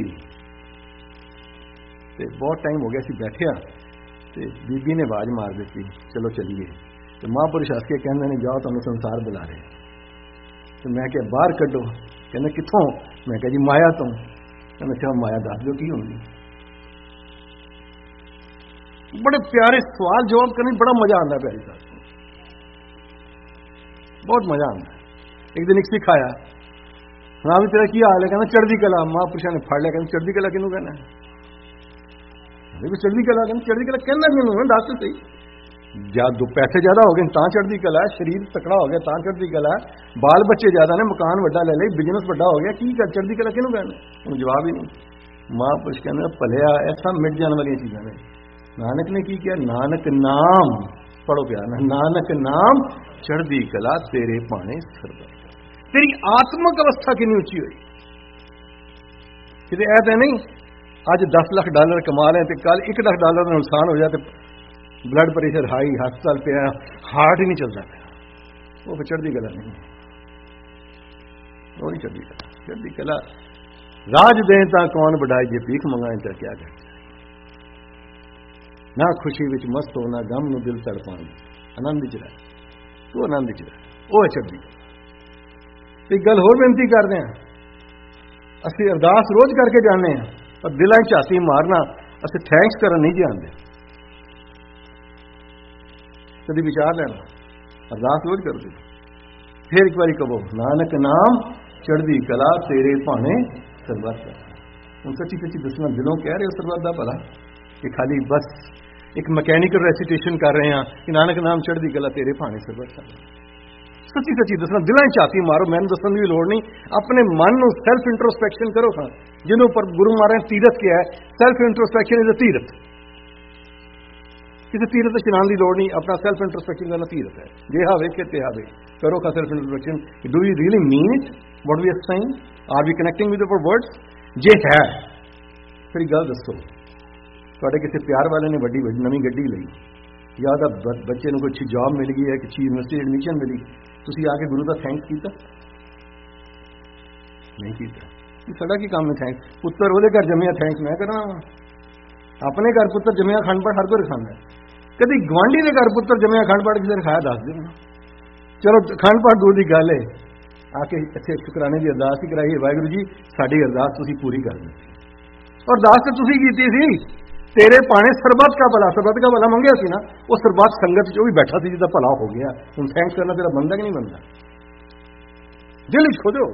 तो बहुत टाइम हो गया सी बैठे, तो बीबी ने आवाज मार दी, चलो चलिए। तो महापुरुष हस के कहते ने, जाओ तुम संसार बुला रहे। तो मैं क्या बाहर कड्डो, कहना कितों? मैं कहा जी माया तो। कहना अच्छा माया दस दो की होगी। बड़े प्यारे सवाल जवाब करने बड़ा मजा आता है प्यारी साहब, बहुत मजा आता है। एक दिन एक सिख आया, हाँ भी तेरा की हाल है? कहना चढ़दी कला। महापुरुषों ने फड़ लिया, कहना चढ़दी कला किनू कहना है? चढ़दी कला कहना, चढ़दी कला कहना मैनू दस सही। जब पैसे ज़्यादा हो गए तां चढ़दी कला है, शरीर तकड़ा हो गया तां चढ़दी कला है, बाल बच्चे ज़्यादा ने, मकान वड्डा ले ले, बिजनेस वड्डा हो गया, की चढ़दी कला किहनूं कहना? उन्हें जवाब ही नहीं। महापुरुष कहते भलिया ऐसा मिट जाने वाली चीज़ां ने। नानक ने की किया? नानक नाम पढ़ो प्यार ना, नानक नाम चढ़दी कला तेरे भाणे सरबत। तेरी आत्मक अवस्था कितनी उच्ची हुई, किते ऐ नहीं अज दस लाख डॉलर कमा लें तो कल एक लाख डॉलर का नुकसान हो जाए तो ब्लड प्रेशर हाई, हस्पताल पे हार्ट ही नहीं चलता पाया, वो फिर चढ़दी कला नहीं, वो नहीं चढ़दी कला। चढ़दी कला राज दें ता कौन बढ़ाए, जे भीख मंगाए तो क्या कर, ना खुशी विच मस्त होना, गम नूं दिल तड़पाना, आनंद च रह, तू आनंद च रह, वो है चढ़दी कला। एक गल होर बेनती करते हैं, असीं अरदास रोज करके जाने हैं, पर दिलां च झाती मारना, असीं थैंक्स करन नहीं जानते। कभी विचार लेना, अरदास रोज कर दो, फिर एक बार कहो नानक नाम चढ़दी कला तेरे भाणे सरबत। हम सच्ची सच्ची दसना दिलों कह रहे हो सरबत दा भला, कि खाली बस एक मैकेनिकल रेसिटेशन कर रहे हैं कि नानक नाम चढ़दी कला तेरे भाणे सरबत। सच्ची सच्ची दसना दिलों झाती मारो, मैंने दसन की लोड़ नहीं, अपने मन को सैल्फ इंट्रोस्पैक्शन करो। हाँ जिन्हों पर गुरु महाराज तीरथ किया है, सैल्फ इंट्रोस्पैक्शन इज अ तीरथ, किसी तीरथ से स्नान की लोड़ नहीं, अपना सेल्फ इंट्रोस्पेक्शन करना तीरथ है। जे हावे के ते हावे करो का self introspection, do you really mean it what we are saying, are we connecting with our words? जे है फिर गल दसो, तुहाडे किसी प्यार वाले ने वड्डी नवीं गड्डी लई, या दा बच्चे नूं कोई अच्छी जॉब मिल गई है, अच्छी यूनिवर्सिटी एडमिशन मिली, तुसीं आके गुरु दा थैंक्स कीता? नहीं कीता। साडा की काम है थैंक्स? पुत्तर ओहदे घर जम्मिया थैंक्स मैं करना, अपने घर पुत्तर जम्मिया खंड पाठ हर कोई रखांदा है, कभी गुआढ़ी के घर पुत्तर जम्मिया खंड पाठ किसी ने रखाया दस दिन। चलो खंड पाठ दूर की गल है, आके इत्थे शुकराने की अरदास ही कराई, वाहिगुरू जी साडी अरदास तुसीं पूरी कर दी, और अरदास तो तुसीं कीती सी, तेरे भाणे सरबत का भला, सरबत का भला मंगिया सी ना, वो सरबत संगत जो भी बैठा सी जिसका भला हो गया, हुण थैंक्स करना तेरा बनदा कि नहीं बनदा? दिल च खोजो,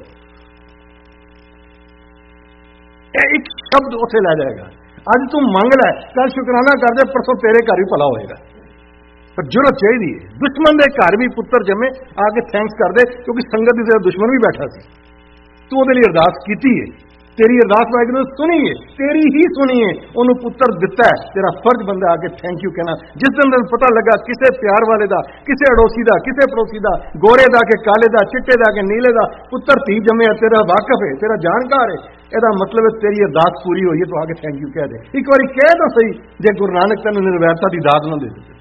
एक शब्द उसे लै जाएगा, अज तू मंग लै, कल शुकराना कर दे, परसों तेरे घर भी भला होएगा। पर जरूरत चाहिए, दुश्मन के घर भी पुत्र जमे, आके थैंक्स कर दे, क्योंकि संगत की तेरा दुश्मन भी बैठा सी, तू उहदे लई अरदास कीती है, तेरी अरदास वाहिगुरू ने सुनी है, तेरी ही सुनी है, उन्होंने पुत्र दिता है, तेरा फर्ज बनता आके थैंक यू कहना। जिस दिन दिन पता लगा किसे प्यार वाले का, किसे अड़ोसी का, किसे पड़ोसी का, गोरे का के काले का, चिट्टे का के नीले का पुत्र धी जमे, तेरा वाकफ है, तेरा जानकार है, ਇਹਦਾ मतलब है तेरी अरदास पूरी हुई है, तो आके थैंक यू कह दे। एक बार कह तो सही, जे गुरु नानक तेन निर्भयता की दात ना दे दे,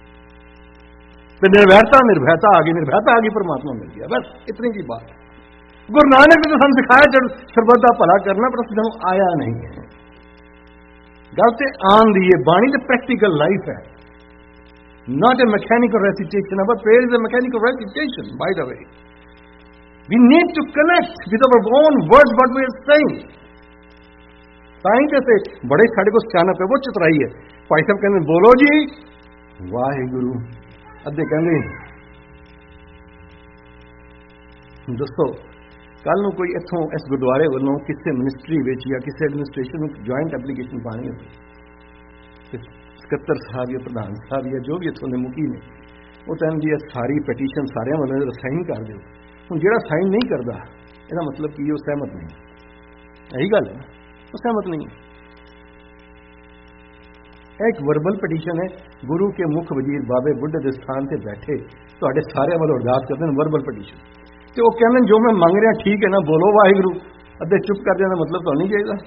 तो निर्भयता निर्भयता आ गई, निर्भयता आ गई, परमात्मा मिल गया, बस इतनी की बात। गुरु नानक ने तो हम सिखाया जब सरबत का भला करना, पर असं आया नहीं है। गल तो आन दी है, बाणी तो प्रैक्टिकल लाइफ है, not a mechanical recitation, but prayer is a mechanical recitation by the way. We need to connect with our own words what we are saying. ताई जैसे बड़े साढ़े को सियानप है, वो चतुराई है। भाई साहब कहते बोलो जी वाहिगुरु, अद्धे कहते दोस्तों कल नूं कोई इत्थों इस गुरुद्वारे वालों किसी मिनिस्ट्री विच या किसी एडमिनिस्ट्रेशन में ज्वाइंट एप्लीकेशन पानी हो, सकत्तर साहब या प्रधान साहब या जो भी इत्थों के मुखी ने, वो कहते जी सारी पटीशन सारे वालों साइन कर दो। ਹੁਣ ਜਿਹੜਾ ਸਾਈਨ नहीं करता, ਇਹਦਾ मतलब ਕੀ, ਉਹ सहमत नहीं, यही गल है, वो सहमत नहीं। एक वर्बल पटीशन है, गुरु के मुख वजीर बाबे बुढ़े के स्थान से बैठे ਤੁਹਾਡੇ सारे वालों अरदास करते हैं, वर्बल पटीशन, तो वो कहते जो मैं मंग रहा ठीक है ना, बोलो वाहिगुरू, अद्धे चुप कर जाना मतलब तो नहीं चाहिए,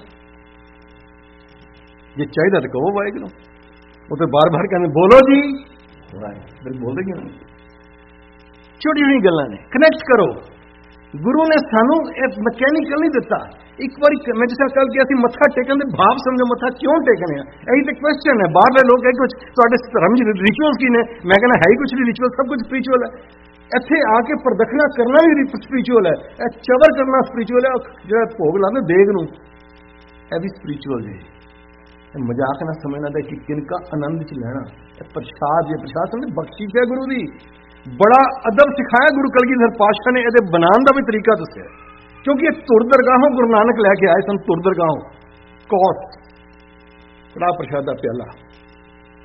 जे चाहिए तो कहो वाहिगुरू, वो तो बार बार कहते बोलो जी, फिर बोल देंगे नहीं। छोटी छोटी गल्लां ने कनैक्ट करो। गुरु ने सानू मैकेनिकल नहीं दिता। एक बार मैं जिस कल किया सी मत्था टेकन दे भाव समझो, मत्था क्यों टेकने, यही तो क्वेश्चन है। बाहर लोग कुछ धर्म रिचुअल्स की ने, मैं कहना है ही कुछ नहीं रिचुअल, सब कुछ स्पिरिचुअल है। इत्थे आके प्रदक्षिणा करना भी स्पिरिचुअल है, चवर करना स्पिरिचुअल है, जो भोग लाते देग नूं यह भी स्पिरिचुअल है। मजाक ना समझना कि किनका आनंद च लैना, प्रसाद है, प्रसाद समझ बख्शिश है गुरु की। बड़ा अदब सिखाया गुरु कलगीधर पातशाह ने, ये बनाने का भी तरीका दसिया, क्योंकि तुर दरगाहों गुरु नानक लैके आए सन, तुर दरगाहों कौस कड़ा प्रसाद का प्याला,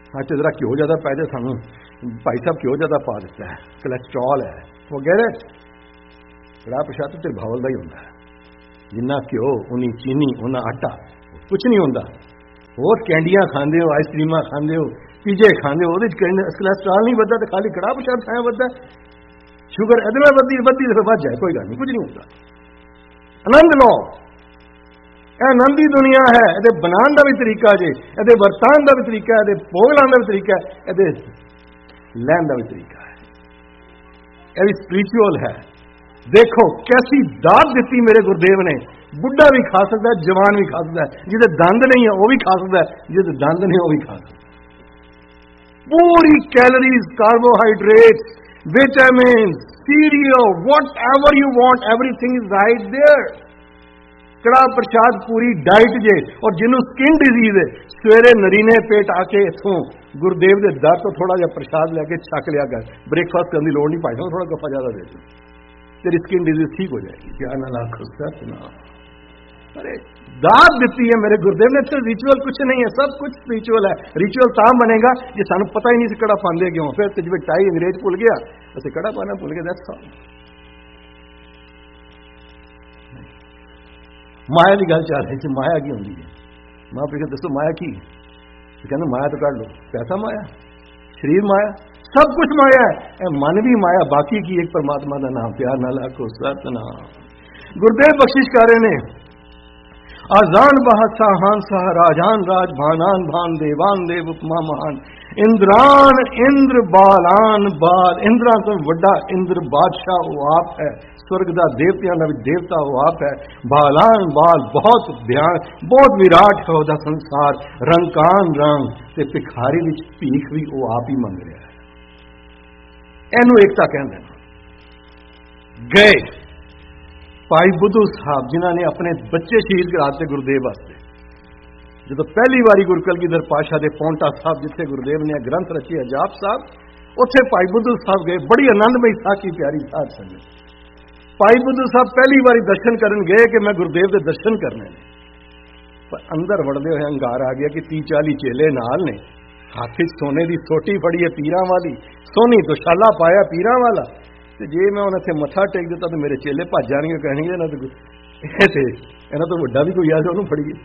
ਅੱਜ ਜਰਾ ਘਿਓ ਜ਼ਿਆਦਾ ਪੈ ਜਾਏ ਸਾਨੂੰ ਭਾਈ ਸਾਹਿਬ ਘਿਓ ਜ਼ਿਆਦਾ ਪਾ ਦਿੱਤਾ ਹੈ, ਕੋਲੈਸਟਰੋਲ ਹੈ ਵਗੈਰਾ। ਕੜਾਹ ਪ੍ਰਸ਼ਾਦ ਤੇ ਭਾਵਲ ਦਾ ਹੀ ਹੁੰਦਾ ਹੈ, ਜਿੰਨਾ ਘਿਓ ਉਨੀ ਚੀਨੀ ਉਨਾ ਆਟਾ, ਕੁਛ ਨਹੀਂ ਹੁੰਦਾ। ਹੋਰ ਕੈਂਡੀਆਂ ਖਾਂਦੇ ਹੋ, ਆਈਸਕ੍ਰੀਮਾਂ ਖਾਂਦੇ ਹੋ, ਪੀਜੇ ਖਾਂਦੇ ਹੋ, ਉਹਦੇ ਕੋਲੈਸਟਰੋਲ ਨਹੀਂ ਵੱਧਦਾ, ਤੇ ਖਾਲੀ ਕੜਾਹ ਪ੍ਰਸ਼ਾਦ ਖਾਇਆ ਵੱਧਦਾ। ਸ਼ੂਗਰ ਇਹਦੇ ਨਾਲ ਵੱਧਦੀ ਵੱਧਦੀ ਤੇ ਵੱਧ ਜਾਏ, ਕੋਈ ਗੱਲ ਨਹੀਂ, ਕੁਝ ਨਹੀਂ ਹੁੰਦਾ। ਆਨੰਦ ਲਓ, ਇਹ ਆਨੰਦ ਦੀ ਦੁਨੀਆ ਹੈ। ਇਹਦੇ ਬਣਾਉਣ ਦਾ ਵੀ ਤਰੀਕਾ ਜੇ, ਇਹਦੇ ਵਰਤਾਨ ਦਾ ਵੀ ਤਰੀਕਾ ਹੈ, ਇਹਦੇ ਭੋਗ ਲਾਉਣ ਦਾ ਵੀ ਤਰੀਕਾ ਹੈ, ਇਹਦੇ ਲੈਣ ਦਾ ਵੀ ਤਰੀਕਾ ਹੈ। ਇਹ ਵੀ ਸਪਿਰਿਚੁਅਲ ਹੈ। ਦੇਖੋ ਕੈਸੀ ਦਾਤ ਦਿੱਤੀ ਮੇਰੇ ਗੁਰਦੇਵ ਨੇ। ਬੁੱਢਾ ਵੀ ਖਾ ਸਕਦਾ, ਜਵਾਨ ਵੀ ਖਾ ਸਕਦਾ, ਜਿਹਦੇ ਦੰਦ ਨਹੀਂ ਹੈ ਉਹ ਵੀ ਖਾ ਸਕਦਾ, ਜਿਹਦੇ ਦੰਦ ਨਹੀਂ ਉਹ ਵੀ ਖਾ ਸਕਦਾ। ਪੂਰੀ calories, carbohydrate, ਵਿਟਾमिन, serial, whatever you want, everything is right there। कड़ा प्रसाद पूरी डाइट जे। और जिन्हों स्किन डिजीज है, सवेरे नरीने पेट आके इथों गुरुदेव के दर तो थोड़ा जिहा प्रसाद लैके छक लिया कर, ब्रेकफास्ट करने की लोड़ नहीं पाई, थोड़ा गप्पा ज्यादा दे दो, तेरी स्किन डिजीज ठीक हो जाएगी। क्या ना लाख सतना, अरे दात दी है मेरे गुरुदेव ने। तो रिचुअल कुछ नहीं है, सब कुछ स्पिरिचुअल है। रिचुअल तां बनेगा जे सानू पता ही नहीं सी कड़ा पांदे क्यों, फिर ते जिवें टाई अंग्रेज भुल गया असीं कड़ा पाना भुल गए। That's all. माया की गल चल रही थी, माया की होंगी है। मां पुछे दसो माया की, कहते माया तो कढ़ लो, पैसा माया, शरीर माया, सब कुछ माया है। मन भी माया, बाकी की एक परमात्मा का नाम, प्यार नाल आखो सतनाम। गुरुदेव बख्शिश कर रहे ने, आजान बादशाह हानशाह, राजान राज, भानान भान, देवान देव, उपमा महान, इंद्रान इंद्र, बालान बाल। इंद्रा तो वड्डा इंद्र बादशाह वो आप है, स्वर्ग का देवतियां का भी देवता वो आप है। बालान बाल, बहुत ध्यान, बहुत विराट है वह संसार। रंकान रंग ते भिखारी विच भीख भी वो आप ही मंग रहा है। इनू एकता कहते हैं। गए भाई बुद्धू साहब जिन्होंने अपने बच्चे शहीद कराते गुरुदेव वास्ते, जो पहली बारी गुरु कलगीधर पातशाह दे पौंटा साहब जिथे गुरुदेव ने ग्रंथ रची अजाप साहब, उत्थे भाई बुद्धू साहब गए। बड़ी आनंदमई साखी प्यारी साध संगत। भाई बुद्धू साहब पहली बारी दर्शन करन गए कि मैं गुरुदेव के दर्शन करने ने, पर अंदर वड़दे हुए अंगार आ गया कि तीह चाली चेले नाल ने, हाथ सोने की सोटी फड़ी है पीरां वाली, सोनी दुशाला पाया पीरां वाला, ते जे मैं उन्हें इत्थे मत्था टेक दिता तो मेरे चेले भज जाणगे, कहणगे इन्हां तो इन्हां तो वड्डा भी कोई आ जाए उन्होंने फड़ीए।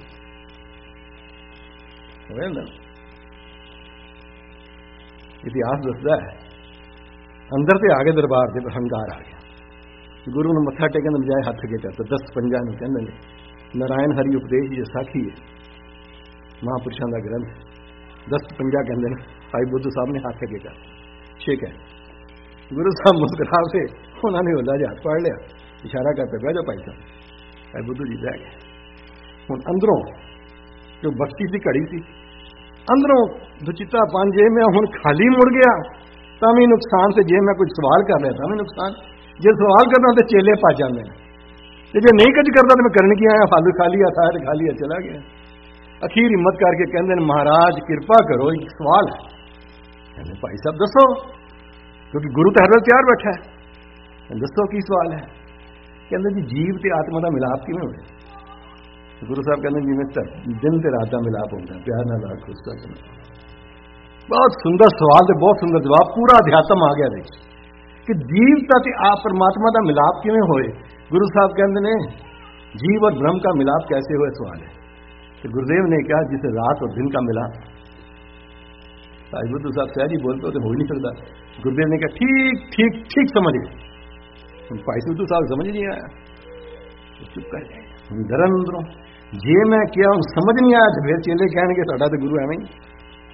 इतिहास दसदा है अंदर ते आ गए दरबार से हंकार आ गया। गुरु ने मत्था टेकन बजाय हाथ अगे करता। दस पंजा नूं कहंदे ने नारायण हरि उपदेश जी साखी है, महापुरुषों का ग्रंथ। दस पंजा कहंदे ने, भाई बुद्धू साहब ने हाथ अगे कर शेक है। गुरु साहब मुस्कुरा से उन्होंने होदा जी हाथ पकड़ लिया, इशारा करते बह जाओ भाई साहब। भाई बुद्धू जी बह गए। हुण अंदरों जो बख्शी की घड़ी सी, अंदरों दुचिता पान, जे मैं हुण खाली मुड़ गया तां भी नुकसान, से जे मैं कुछ सवाल कर लिया तां भी नुकसान। जे सवाल करना तो चेले भज जाते हैं, जे नहीं कुछ करता तो मैं करने की आया, फालू खा लिया था खा लिया चला गया। अखीर हिम्मत करके कहते हैं महाराज कृपा करो, एक सवाल है। कहते भाई साहब दसो, क्योंकि गुरु तो हर रोज तैयार बैठा है, दसो की सवाल है। कहते जी जीव ते आत्मा का मिलाप किवें होए? गुरु साहब कहते जिवें दिन ते रात का मिलाप होता है, प्यार नाल आखो सतनाम। बहुत सुंदर सवाल ते बहुत सुंदर जवाब, पूरा अध्यात्म आ गया देखिए कि जीवता ते आप परमात्मा का मिलाप किवें होए। गुरु साहब कहते हैं जीव और ब्रह्म का मिलाप कैसे हुए सवाल है। तो गुरुदेव ने कहा जिसे रात और दिन का मिलाप। भाई बुद्धू साहब सहज ही बोलते तो हो ही नहीं सकता। गुरुदेव ने कहा ठीक ठीक ठीक समझ गए। भाई बुद्धू साहब समझ नहीं आया तो चुप कर गए डरन अंदरों। जे मैं क्या हूं समझ नहीं आया तो फिर चेले कहेंगे साडा तो गुरु एवं ही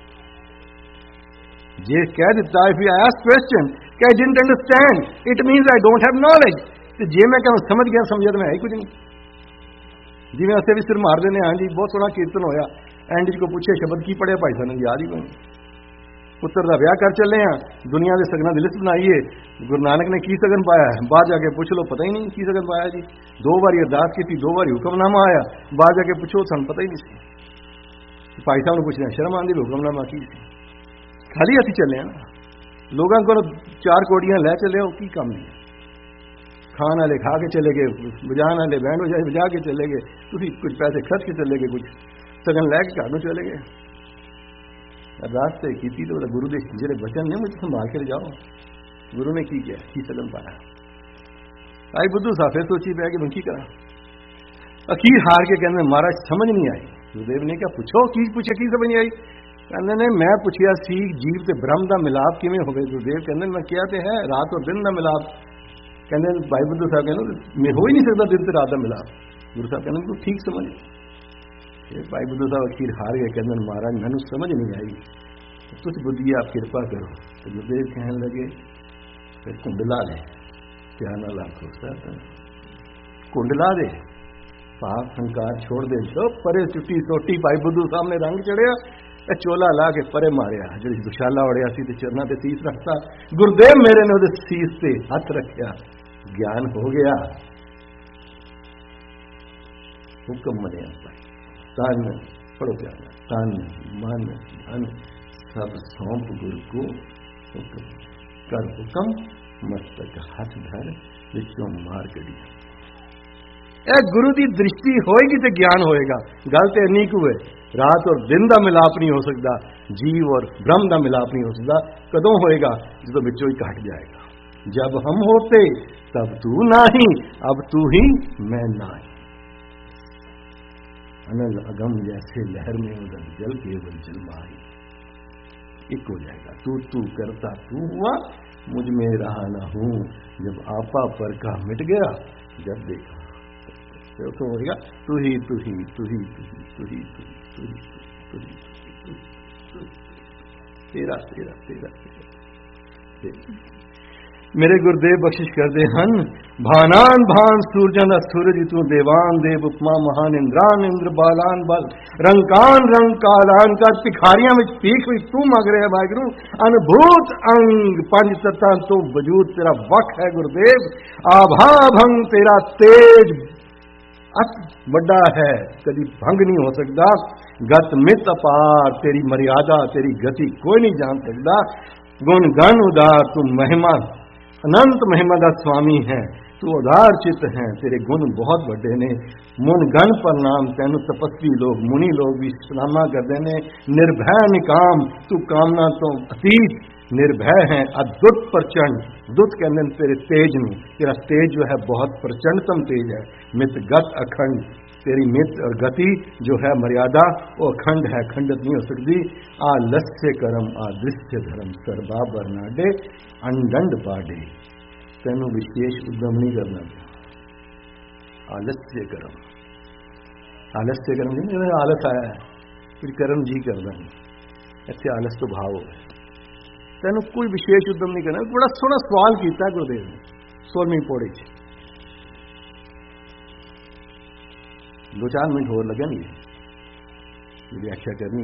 जे कह दिता इफ यू आस्क क्वेश्चन कि I didn't understand it means I don't have knowledge. तो जे मैं कहूं समझ गया समझा तो मैं है ही कुछ नहीं। जिवें असीं भी सिर मार देने हाँ जी बहुत सोहना कीर्तन होया, एंड को पूछे शब्द की पढ़िया भाई सानूं याद ही कोई। पुत्र का ब्याह कर चले हैं, दुनिया के सगना की लिस्ट बनाई है, गुरु नानक ने की सगन पाया है, बाहर जाके पूछ लो पता ही नहीं की सगन पाया जी। दो बार अरदास की, दो बार हुक्मनामा आया, बाहर जाके पूछो सन पता ही नहीं सी। भाई साहब ने पूछना शर्म आती हुक्मनामा की खाली असीं चले हैं लोगों को चार कोड़ियां लै चले हो की काम नहीं। खान वाले खा के चले गए, बजान वाले बैंड बजा बजा के चले गए, तुसीं कुछ पैसे खर्च के चले गए, कुछ सगन लैके घर में चले गए। अरदास तो की थी, तो गुरु के जो वचन ने मुझे संभाल के जाओ। गुरु ने की किया, की सदन पाया। आई बुद्धू साहब फिर सोची पै कि मैं की करा। अखीर हार के कहने महाराज समझ नहीं आई। गुरुदेव ने क्या पूछो, की पूछे की समझ नहीं आई। कहने ने मैं पूछिया सी जीव ते ब्रह्म का मिलाप किवें होवे। गुरुदेव कहने मैं किया तो है रात और दिन का मिलाप। कहने भाई बुद्धू साहब कहने मैं हो ही नहीं सकता दिन से रात का मिलाप। गुरु साहब कहने तू ठीक समझ। भाई बुद्धू साहब अखीर हार गए, कहने महाराज मैनू समझ नहीं आई, कुछ बुद्धि आप कृपा करो। तो गुरुदेव कहने लगे फिर कुंडला ले, क्या ना लाखो सर कुंडला दे, पाप संकार छोड़ दे, जो परे चुट्टी सोटी। भाई बुद्धू साहब ने रंग चढ़िया, चोला ला के परे मारिया। जी दुशाला उड़िया सी चरना ते सीस रखता। गुरुदेव मेरे ने उहदे सीस ते हथ रखिया, ज्ञान हो गया, हुक्म मनिया। तन पढ़ो प्यार, तन मन धन सब सौंप गुरु को हुक्म कर, हुक्म मस्तक हाथ धर विचों मार कढ़िया। ए गुरु की दृष्टि होएगी तो ज्ञान होएगा। गल तो इन्नी कु है, रात और दिन का मिलाप नहीं हो सकता, जीव और ब्रह्म का मिलाप नहीं हो सकता। कदों होएगा जो विचों ही घट जाएगा। जब हम होते तब तू नाही, अब तू ही मैं नाही। अनल अगम जैसे लहर में उदक जल केवल जलमाही। एक हो जाएगा, तू तू करता तू हुआ, मुझ में रहा ना हूं। जब आपा पर का मिट गया, जब देखा तो, तो होगा तू ही तू ही तू ही तू ही तू ही तू ही तू ही तू ही तेरा तेरा तेरा तेरा। मेरे गुरुदेव बख्शिश करते हैं, भानान भान सूरजां दा सूरज तू, देवान देव उपमा महान इंद्रान इंद्र, बालान बल रंकान रंग कालान कर। भिखारियां विच भीख विच तू मंग रहा वाहिगुरू, अनुभूत अंग पंज तत्तां तो वजूद तेरा वख है गुरुदेव। आभा भंग तेरा तेज अत बड़ा है, कभी भंग नहीं हो सकता। गत मित अपार तेरी मर्यादा, तेरी गति कोई नहीं जान सकता। गुण गण उदार तू महिमा अनंत महिमा का स्वामी है, तू उदार चित है, तेरे गुण बहुत बड़े ने। मुन गण प्रणाम तैनू, तपस्वी लोग मुनि लोग भी सलामा करते ने। निर्भय निकाम तू कामना तो अतीत, निर्भय है अद्भुत प्रचंड। दुत कहते हैं तेरे तेज में, तेरा तेज जो है बहुत प्रचंडतम तेज है। मित गत अखंड, तेरी मित और गति जो है मर्यादा वो अखंड है, खंडित नहीं हो सकती। आलस्य कर्म आदृश्य धर्म, सर्वा बरनाडे अंडंड बाडे। तेनू विशेष उद्यम नहीं करना। आलस्य कर्म, आलस्य कर्म नहीं, आलस आया है फिर कर्म जी करना नहीं, ऐसे आलस तो भाव है। तेनू कोई विशेष उद्यम नहीं करना। बड़ा सोहना सवाल किया गुरुदेव ने सोलहवीं पौड़ी च। दो चार मिनट होर लगे नहीं, व्याख्या करनी।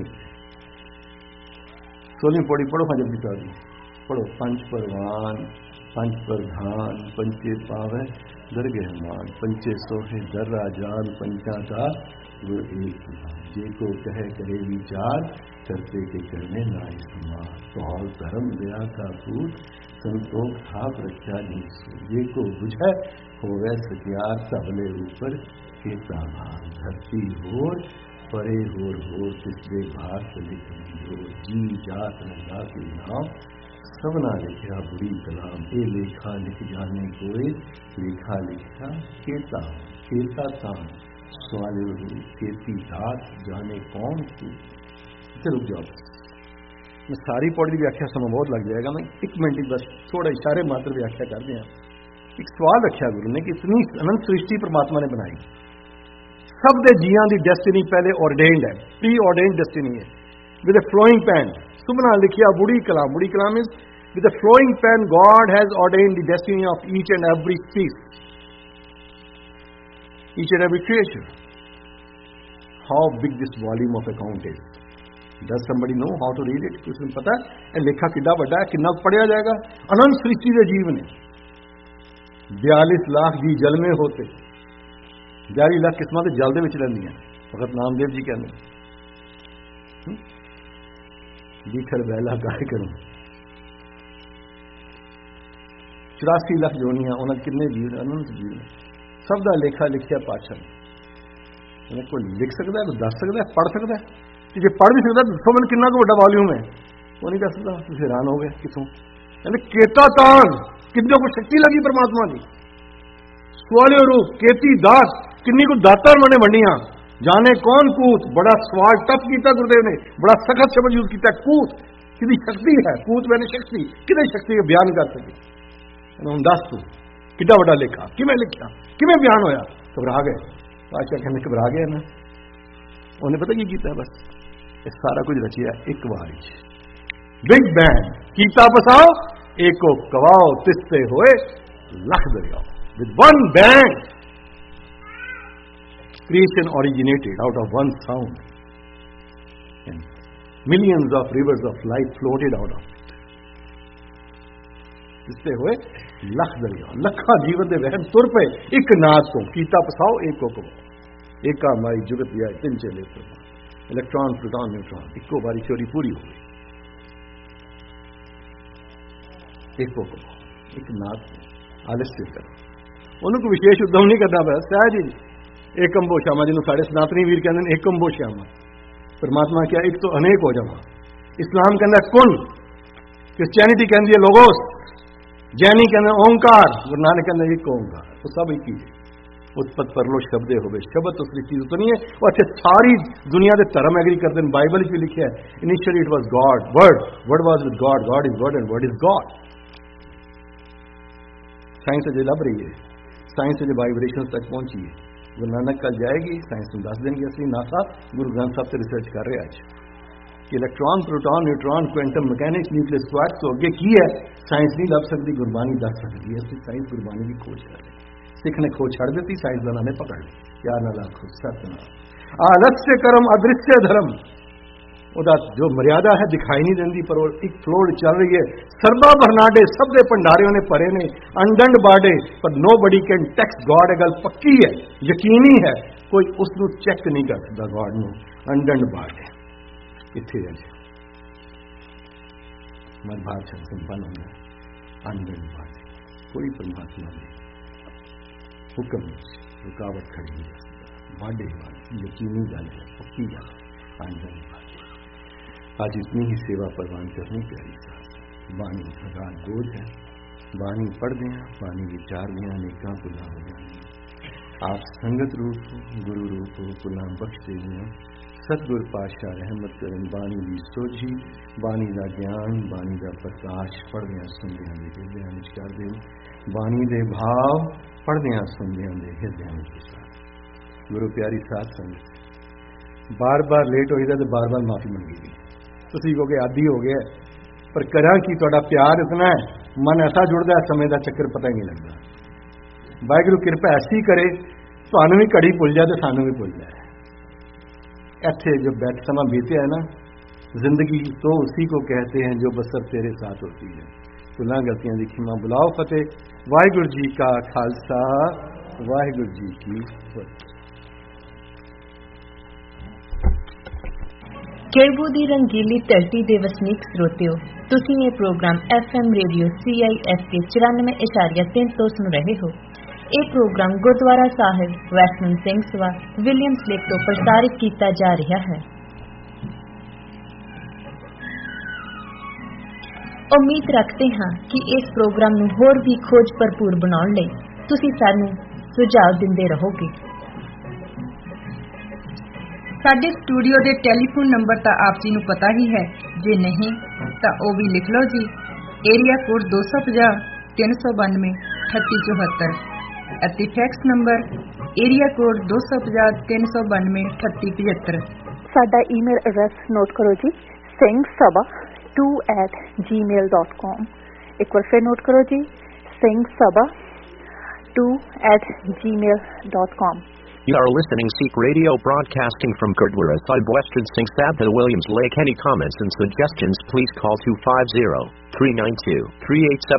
सोलहवीं पौड़ी पढ़ो हाँ जल्दी कर दी पढ़ो। पंच परवान पंच प्रधान, पंचे पावे दरगह मान, पंचे सोहे दर राजान, पंचा का वो एक जे को कहे करे विचार, करते के करने नाई समान। तो धर्म दया का पूत, संतोष थाप रक्षा नहीं। जे को बुझे होवे सत्यार, सबले ऊपर केता भार। धरती होर परे होर होर, तिसरे भार से लिखी हो। जी जात नंगा के नाम, सबना लिखा बुरी कलाम। ए लेखा लिख जाने कोई, लेखा लिखा केता केता तान। सवाल केती दात जाने कौन तू। रुक जाओ, मैं सारी पौड़ी की व्याख्या समय बहुत लग जाएगा। मैं एक मिनट बस थोड़ा इशारे मात्र व्याख्या कर दें। एक सवाल रखा गुरु ने कि इतनी अनंत सृष्टि परमात्मा ने बनाई, सब दे जियां दी डेस्टिनी पहले ऑर्डेन्ड है, प्री ऑर्डेन्ड डेस्टिनी है। With A flowing pen, Subna लिखिया बुड़ी कलाम। बुड़ी कलाम is with A flowing pen God has ordained the destiny of each and every स्पीस, each and every creature. How big this volume of account is, does somebody know how to read it? किसी पता है लेखा कितना बड़ा है, कितना पढ़िया जाएगा? अनंत सृष्टि के जीव ने बयालीस लाख जी जल में होते, बयालीस लाख किस्मां ते जल दे विच रहिंदियां। भगत नामदेव जी कहते जीठर बैला गाय करूं, चौरासी लाख जोनियां, उन्होंने कितने जीव ने? अनंत जीव ने। सब का लेखा लिखिया पातशाह ने। कोई लिख सकता है, कोई दस सकता है, पढ़ सकता है? ਤੇ ਜੇ ਪੜ੍ਹ ਵੀ ਸਕਦਾ ਦੱਸੋ ਮੈਨੂੰ ਕਿੰਨਾ ਕੁ ਵੱਡਾ ਵੋਲਿਊਮ ਹੈ। ਉਹ ਨਹੀਂ ਦੱਸਦਾ। ਤੁਸੀਂ ਹੈਰਾਨ ਹੋ ਗਏ ਕਿਥੋਂ ਕਹਿੰਦੇ ਕੇਤਾ ਤਾਨ ਕਿੰਨੇ ਕੋ ਸ਼ਕਤੀ ਲੱਗੀ ਪਰਮਾਤਮਾ ਦੀ। ਸਵਾਲਿਓ ਰੂਪ ਕੇਤੀ ਦਾਸ ਕਿੰਨੀ ਕੋ ਦਾਤਾਂ ਮਨੇ ਵੰਡੀਆਂ। ਜਾਣੇ ਕੌਣ ਕੂਤ ਬੜਾ ਸਵਾਲ ਟੱਪ ਕੀਤਾ ਗੁਰਦੇਵ ਨੇ, ਬੜਾ ਸਖਤ ਸ਼ਬਦ ਯੂਜ਼ ਕੀਤਾ। ਕੂਤ ਕਿਹਦੀ ਸ਼ਕਤੀ ਹੈ, ਕੂਤ ਮੈਨੇ ਸ਼ਕਤੀ ਕਿਹਦੀ ਸ਼ਕਤੀ ਬਿਆਨ ਕਰ ਸਕੇ। ਹੁਣ ਦੱਸ ਤੂੰ ਕਿੱਡਾ ਵੱਡਾ ਲਿਖਾ, ਕਿਵੇਂ ਲਿਖਿਆ, ਕਿਵੇਂ ਬਿਆਨ ਹੋਇਆ। ਘਬਰਾ ਗਏ ਬਾਦਸ਼ਾਹ ਕਹਿੰਦੇ ਘਬਰਾ ਗਏ ਨਾ। ਉਹਨੇ ਪਤਾ ਕੀ ਕੀਤਾ, ਬਸ ਇਹ ਸਾਰਾ ਕੁਝ ਰਚਿਆ ਇੱਕ ਵਾਰ ਵਿੱਚ। ਬਿਗ ਬੈਂਗ ਕੀਤਾ ਬਸਾਓ ਏਕੋ ਕਵਾਓ ਤਿਸਤੇ ਹੋਏ lakh ਦਰਿਆਓ। With one bang creation originated out of one sound and millions of rivers of life floated out of it. ਤਿਸਤੇ ਹੋਏ ਲੱਖ ਦਰਿਆ, ਲੱਖਾਂ ਜੀਵਨ ਦੇ ਵਹਿਣ ਤੁਰ ਪਏ ਇੱਕ ਨਾਦ ਤੋਂ। ਕੀਤਾ ਪਸਾਓ ਏਕੋ ਕਵਾਓ ਏਕਾ ਮਾਈ ਜੁਗਤ ਵਿਆਹ ਤਿੰਨ ਚਲੇ ਤੋਂ। ਇਲੈਕਟ੍ਰੋਨ ਪ੍ਰੋਟੋਨ ਨਿਊਟ੍ਰੋਨ ਇੱਕੋ ਵਾਰੀ ਚੋਰੀ ਪੂਰੀ ਹੋ ਗਈ। ਏਕੋ ਕਵਾਓ ਇੱਕ ਨਾਦ ਆਲस्य ਕਰੋ। ਉਹਨੂੰ ਕੋਈ ਵਿਸ਼ੇਸ਼ ਉਦਮ ਨਹੀਂ ਕਰਨਾ ਪਿਆ, ਸਹਿਜ ਹੀ ਏਕੰਬੋ ਸ਼ਾਮਾ ਜਿਹਨੂੰ ਸਾਡੇ ਸਨਾਤਨੀ ਵੀਰ ਕਹਿੰਦੇ ਨੇ ਏਕੰਬੋ ਸ਼ਾਮਾ। ਪਰਮਾਤਮਾ ਕਿਹਾ ਇੱਕ ਤੋਂ ਅਨੇਕ ਹੋ ਜਾਵਾਂ। ਇਸਲਾਮ ਕਹਿੰਦਾ ਕੁਨ, ਕ੍ਰਿਸਚੈਨਿਟੀ ਕਹਿੰਦੀ ਹੈ ਲੋਗੋਸ, ਜੈਨੀ ਕਹਿੰਦਾ ਓੰਕਾਰ, ਗੁਰੂ ਨਾਨਕ ਕਹਿੰਦਾ ਇੱਕ ਓੰਕਾਰ। ਉਹ ਸਭ ਇੱਕ ਹੀ ਹੈ। ਉਤਪਤ ਪਰਲੋ ਸ਼ਬਦੇ ਹੋਵੇ, ਸ਼ਬਦ ਉਸਦੀ ਚੀਜ਼ ਤੋਂ ਨਹੀਂ ਹੈ। ਉਹ ਇੱਥੇ ਸਾਰੀ ਦੁਨੀਆ ਦੇ ਧਰਮ ਐਗਰੀ ਕਰਦੇ ਨੇ। ਬਾਈਬਲ ਵਿੱਚ ਵੀ ਲਿਖਿਆ ਹੈ initially it was god, word word was with god, God is word and word is God. Science ਅਜੇ ਲੱਭ ਰਹੀ ਹੈ, ਸਾਇੰਸ ਅਜੇ ਵਾਈਬ੍ਰੇਸ਼ਨਸ ਤੱਕ ਪਹੁੰਚੀ ਹੈ। ਗੁਰੂ ਨਾਨਕ ਕੱਲ ਜਾਏਗੀ, ਸਾਇੰਸ ਨੂੰ ਦੱਸ ਦੇਣਗੇ। ਅਸੀਂ ਨਾਸਾ ਗੁਰੂ ਗ੍ਰੰਥ ਸਾਹਿਬ ਤੇ ਰਿਸਰਚ ਕਰ ਰਹੇ ਅੱਜ ਕਿ electron proton neutron quantum mechanics nucleus Quark ਤੋਂ ਅੱਗੇ ਕੀ ਹੈ ਸਾਇੰਸ ਨਹੀਂ ਲੱਭ ਸਕਦੀ, ਗੁਰਬਾਣੀ ਦੱਸ ਸਕਦੀ ਹੈ। ਅਸੀਂ ਸਾਇੰਸ ਗੁਰਬਾਣੀ ਦੀ ਖੋਜ ਕਰ ਰਹੇ। ਸਿੱਖ ਨੇ ਖੋਜ ਛੱਡ ਦਿੱਤੀ, ਸਾਇੰਸਦਾਨਾਂ ਨੇ ਪਕੜ ਲਈ। ਪਿਆਰ ਨਾਲ ਆਖੋ ਸਤਿਨਾਮ। ਆਲस्य ਕਰਮ ਅਦ੍ਰਿश्य ਧਰਮ, ਉਹਦਾ ਜੋ ਮਰਿਆਦਾ ਹੈ ਦਿਖਾਈ ਨਹੀਂ ਦਿੰਦੀ, ਪਰ ਉਹ ਇੱਕ ਫਲੋਡ ਚੱਲ ਰਹੀ ਹੈ। ਸਰਬਾ ਬਰਨਾਡੇ ਸਭ ਦੇ ਭੰਡਾਰਿਆਂ ਨੇ ਭਰੇ ਨੇ, ਅੰਡੰਡ ਬਾਡੇ, ਪਰ ਨੋਬਡੀ ਕੈਨ ਟੈਕਸ ਗॉड। ਇਹ ਗੱਲ ਪੱਕੀ ਹੈ, ਯਕੀਨੀ ਹੈ, ਕੋਈ ਉਸ ਨੂੰ ਚੈੱਕ ਨਹੀਂ ਕਰ ਸਕਦਾ ਗॉड ਨੂੰ। ਅੰਡੰਡ ਬਾਡੇ ਕਿੱਥੇ ਹੈ ਜੀ ਮਨ ਬਾਤ ਸੰਪਨ ਹੁੰਦਾ। ਅੰਡੰਡ ਬਾਡੇ ਕੋਈ ਪਰਮਾਤਮਾ ਨਹੀਂ, ਹੁਕਮ ਰੁਕਾਵਟ ਖੜੀ है। बाडे वाली यकीनी गल है, पक्की गल अंडंड बाडे। आज इतनी ही सेवा प्रवान करनी प्यारी साहब। बाणी हजार बोझ है, बाणी पढ़ते हैं, बाणी विचारते हैं, अनेकों पुला हो जाए। आप संगत रूप हो, गुरु रूप हो, पुला बख्शते हैं। सतगुर पातशाह रहमत करन बाणी की सोझी, बाणी का ज्ञान, बाणी का प्रकाश पढ़ते हैं सुनते हैं हृदय में करते हैं। बाणी के भाव पढ़ते हैं सुनते हैं हृदय में प्रसार। गुरु प्यारी साध संगत बार बार लेट हो जाए तो बार बार माफी मंगी गई। तुसी कहोगे आदि हो गया, पर करा कि तुहाडा प्यार इतना है, मन ऐसा जुड़ता है, समय का चक्कर पता ही नहीं लगता। वाहिगुरू कृपा ऐसी करे तुहानू भी घड़ी भुल जाए तो सानू भी भुल जाए। इत्थे जो बैठ समा बीते है ना, जिंदगी तो उसी को कहते हैं जो बसर तेरे साथ होती है। भुलां गलतियां दी खिमा बुलाओ फतेह। वाहिगुरू जी का खालसा, वाहिगुरू जी की फतेह। केळबू दी रंगीली धरती दे वसनीक श्रोतिओ, तुसीं ये programme F M radio C I S के चौरानवे इशारिया तीन तो सुन रहे हो। ये प्रोग्राम गुरुद्वारा साहिब वैष्णव सिंह सभा विलियम्स लेक तो प्रसारित किया जा रहा है। उम्मीद रखते हैं कि इस प्रोग्राम नूं होर भी खोज भरपूर बनाउण लई तुसीं सानूं सुझाव दिंदे रहोगे। साडे स्टूडियो दे टैलीफोन नंबर तो आप जी नूं पता ही है, जे नहीं तो वह भी लिख लो जी। एरिया कोड दो सौ पचास तीन सौ बानवे अठत्ती चौहत्तर अति फैक्स नंबर एरिया कोड दो सौ पचास तीन सौ बानवे अठत्ती पचहत्तर। साडा ईमेल एड्रैस नोट करो जी, Singh Sabha to eight ji mail dot com. एक बार फिर नोट करो जी, Singh Sabha to eight ji mail dot com. You are listening Sikh Radio broadcasting from Gurdwara Sahib Western Singh Sabha Williams Lake. Any comments and suggestions please call two five zero, three nine two, three eight seven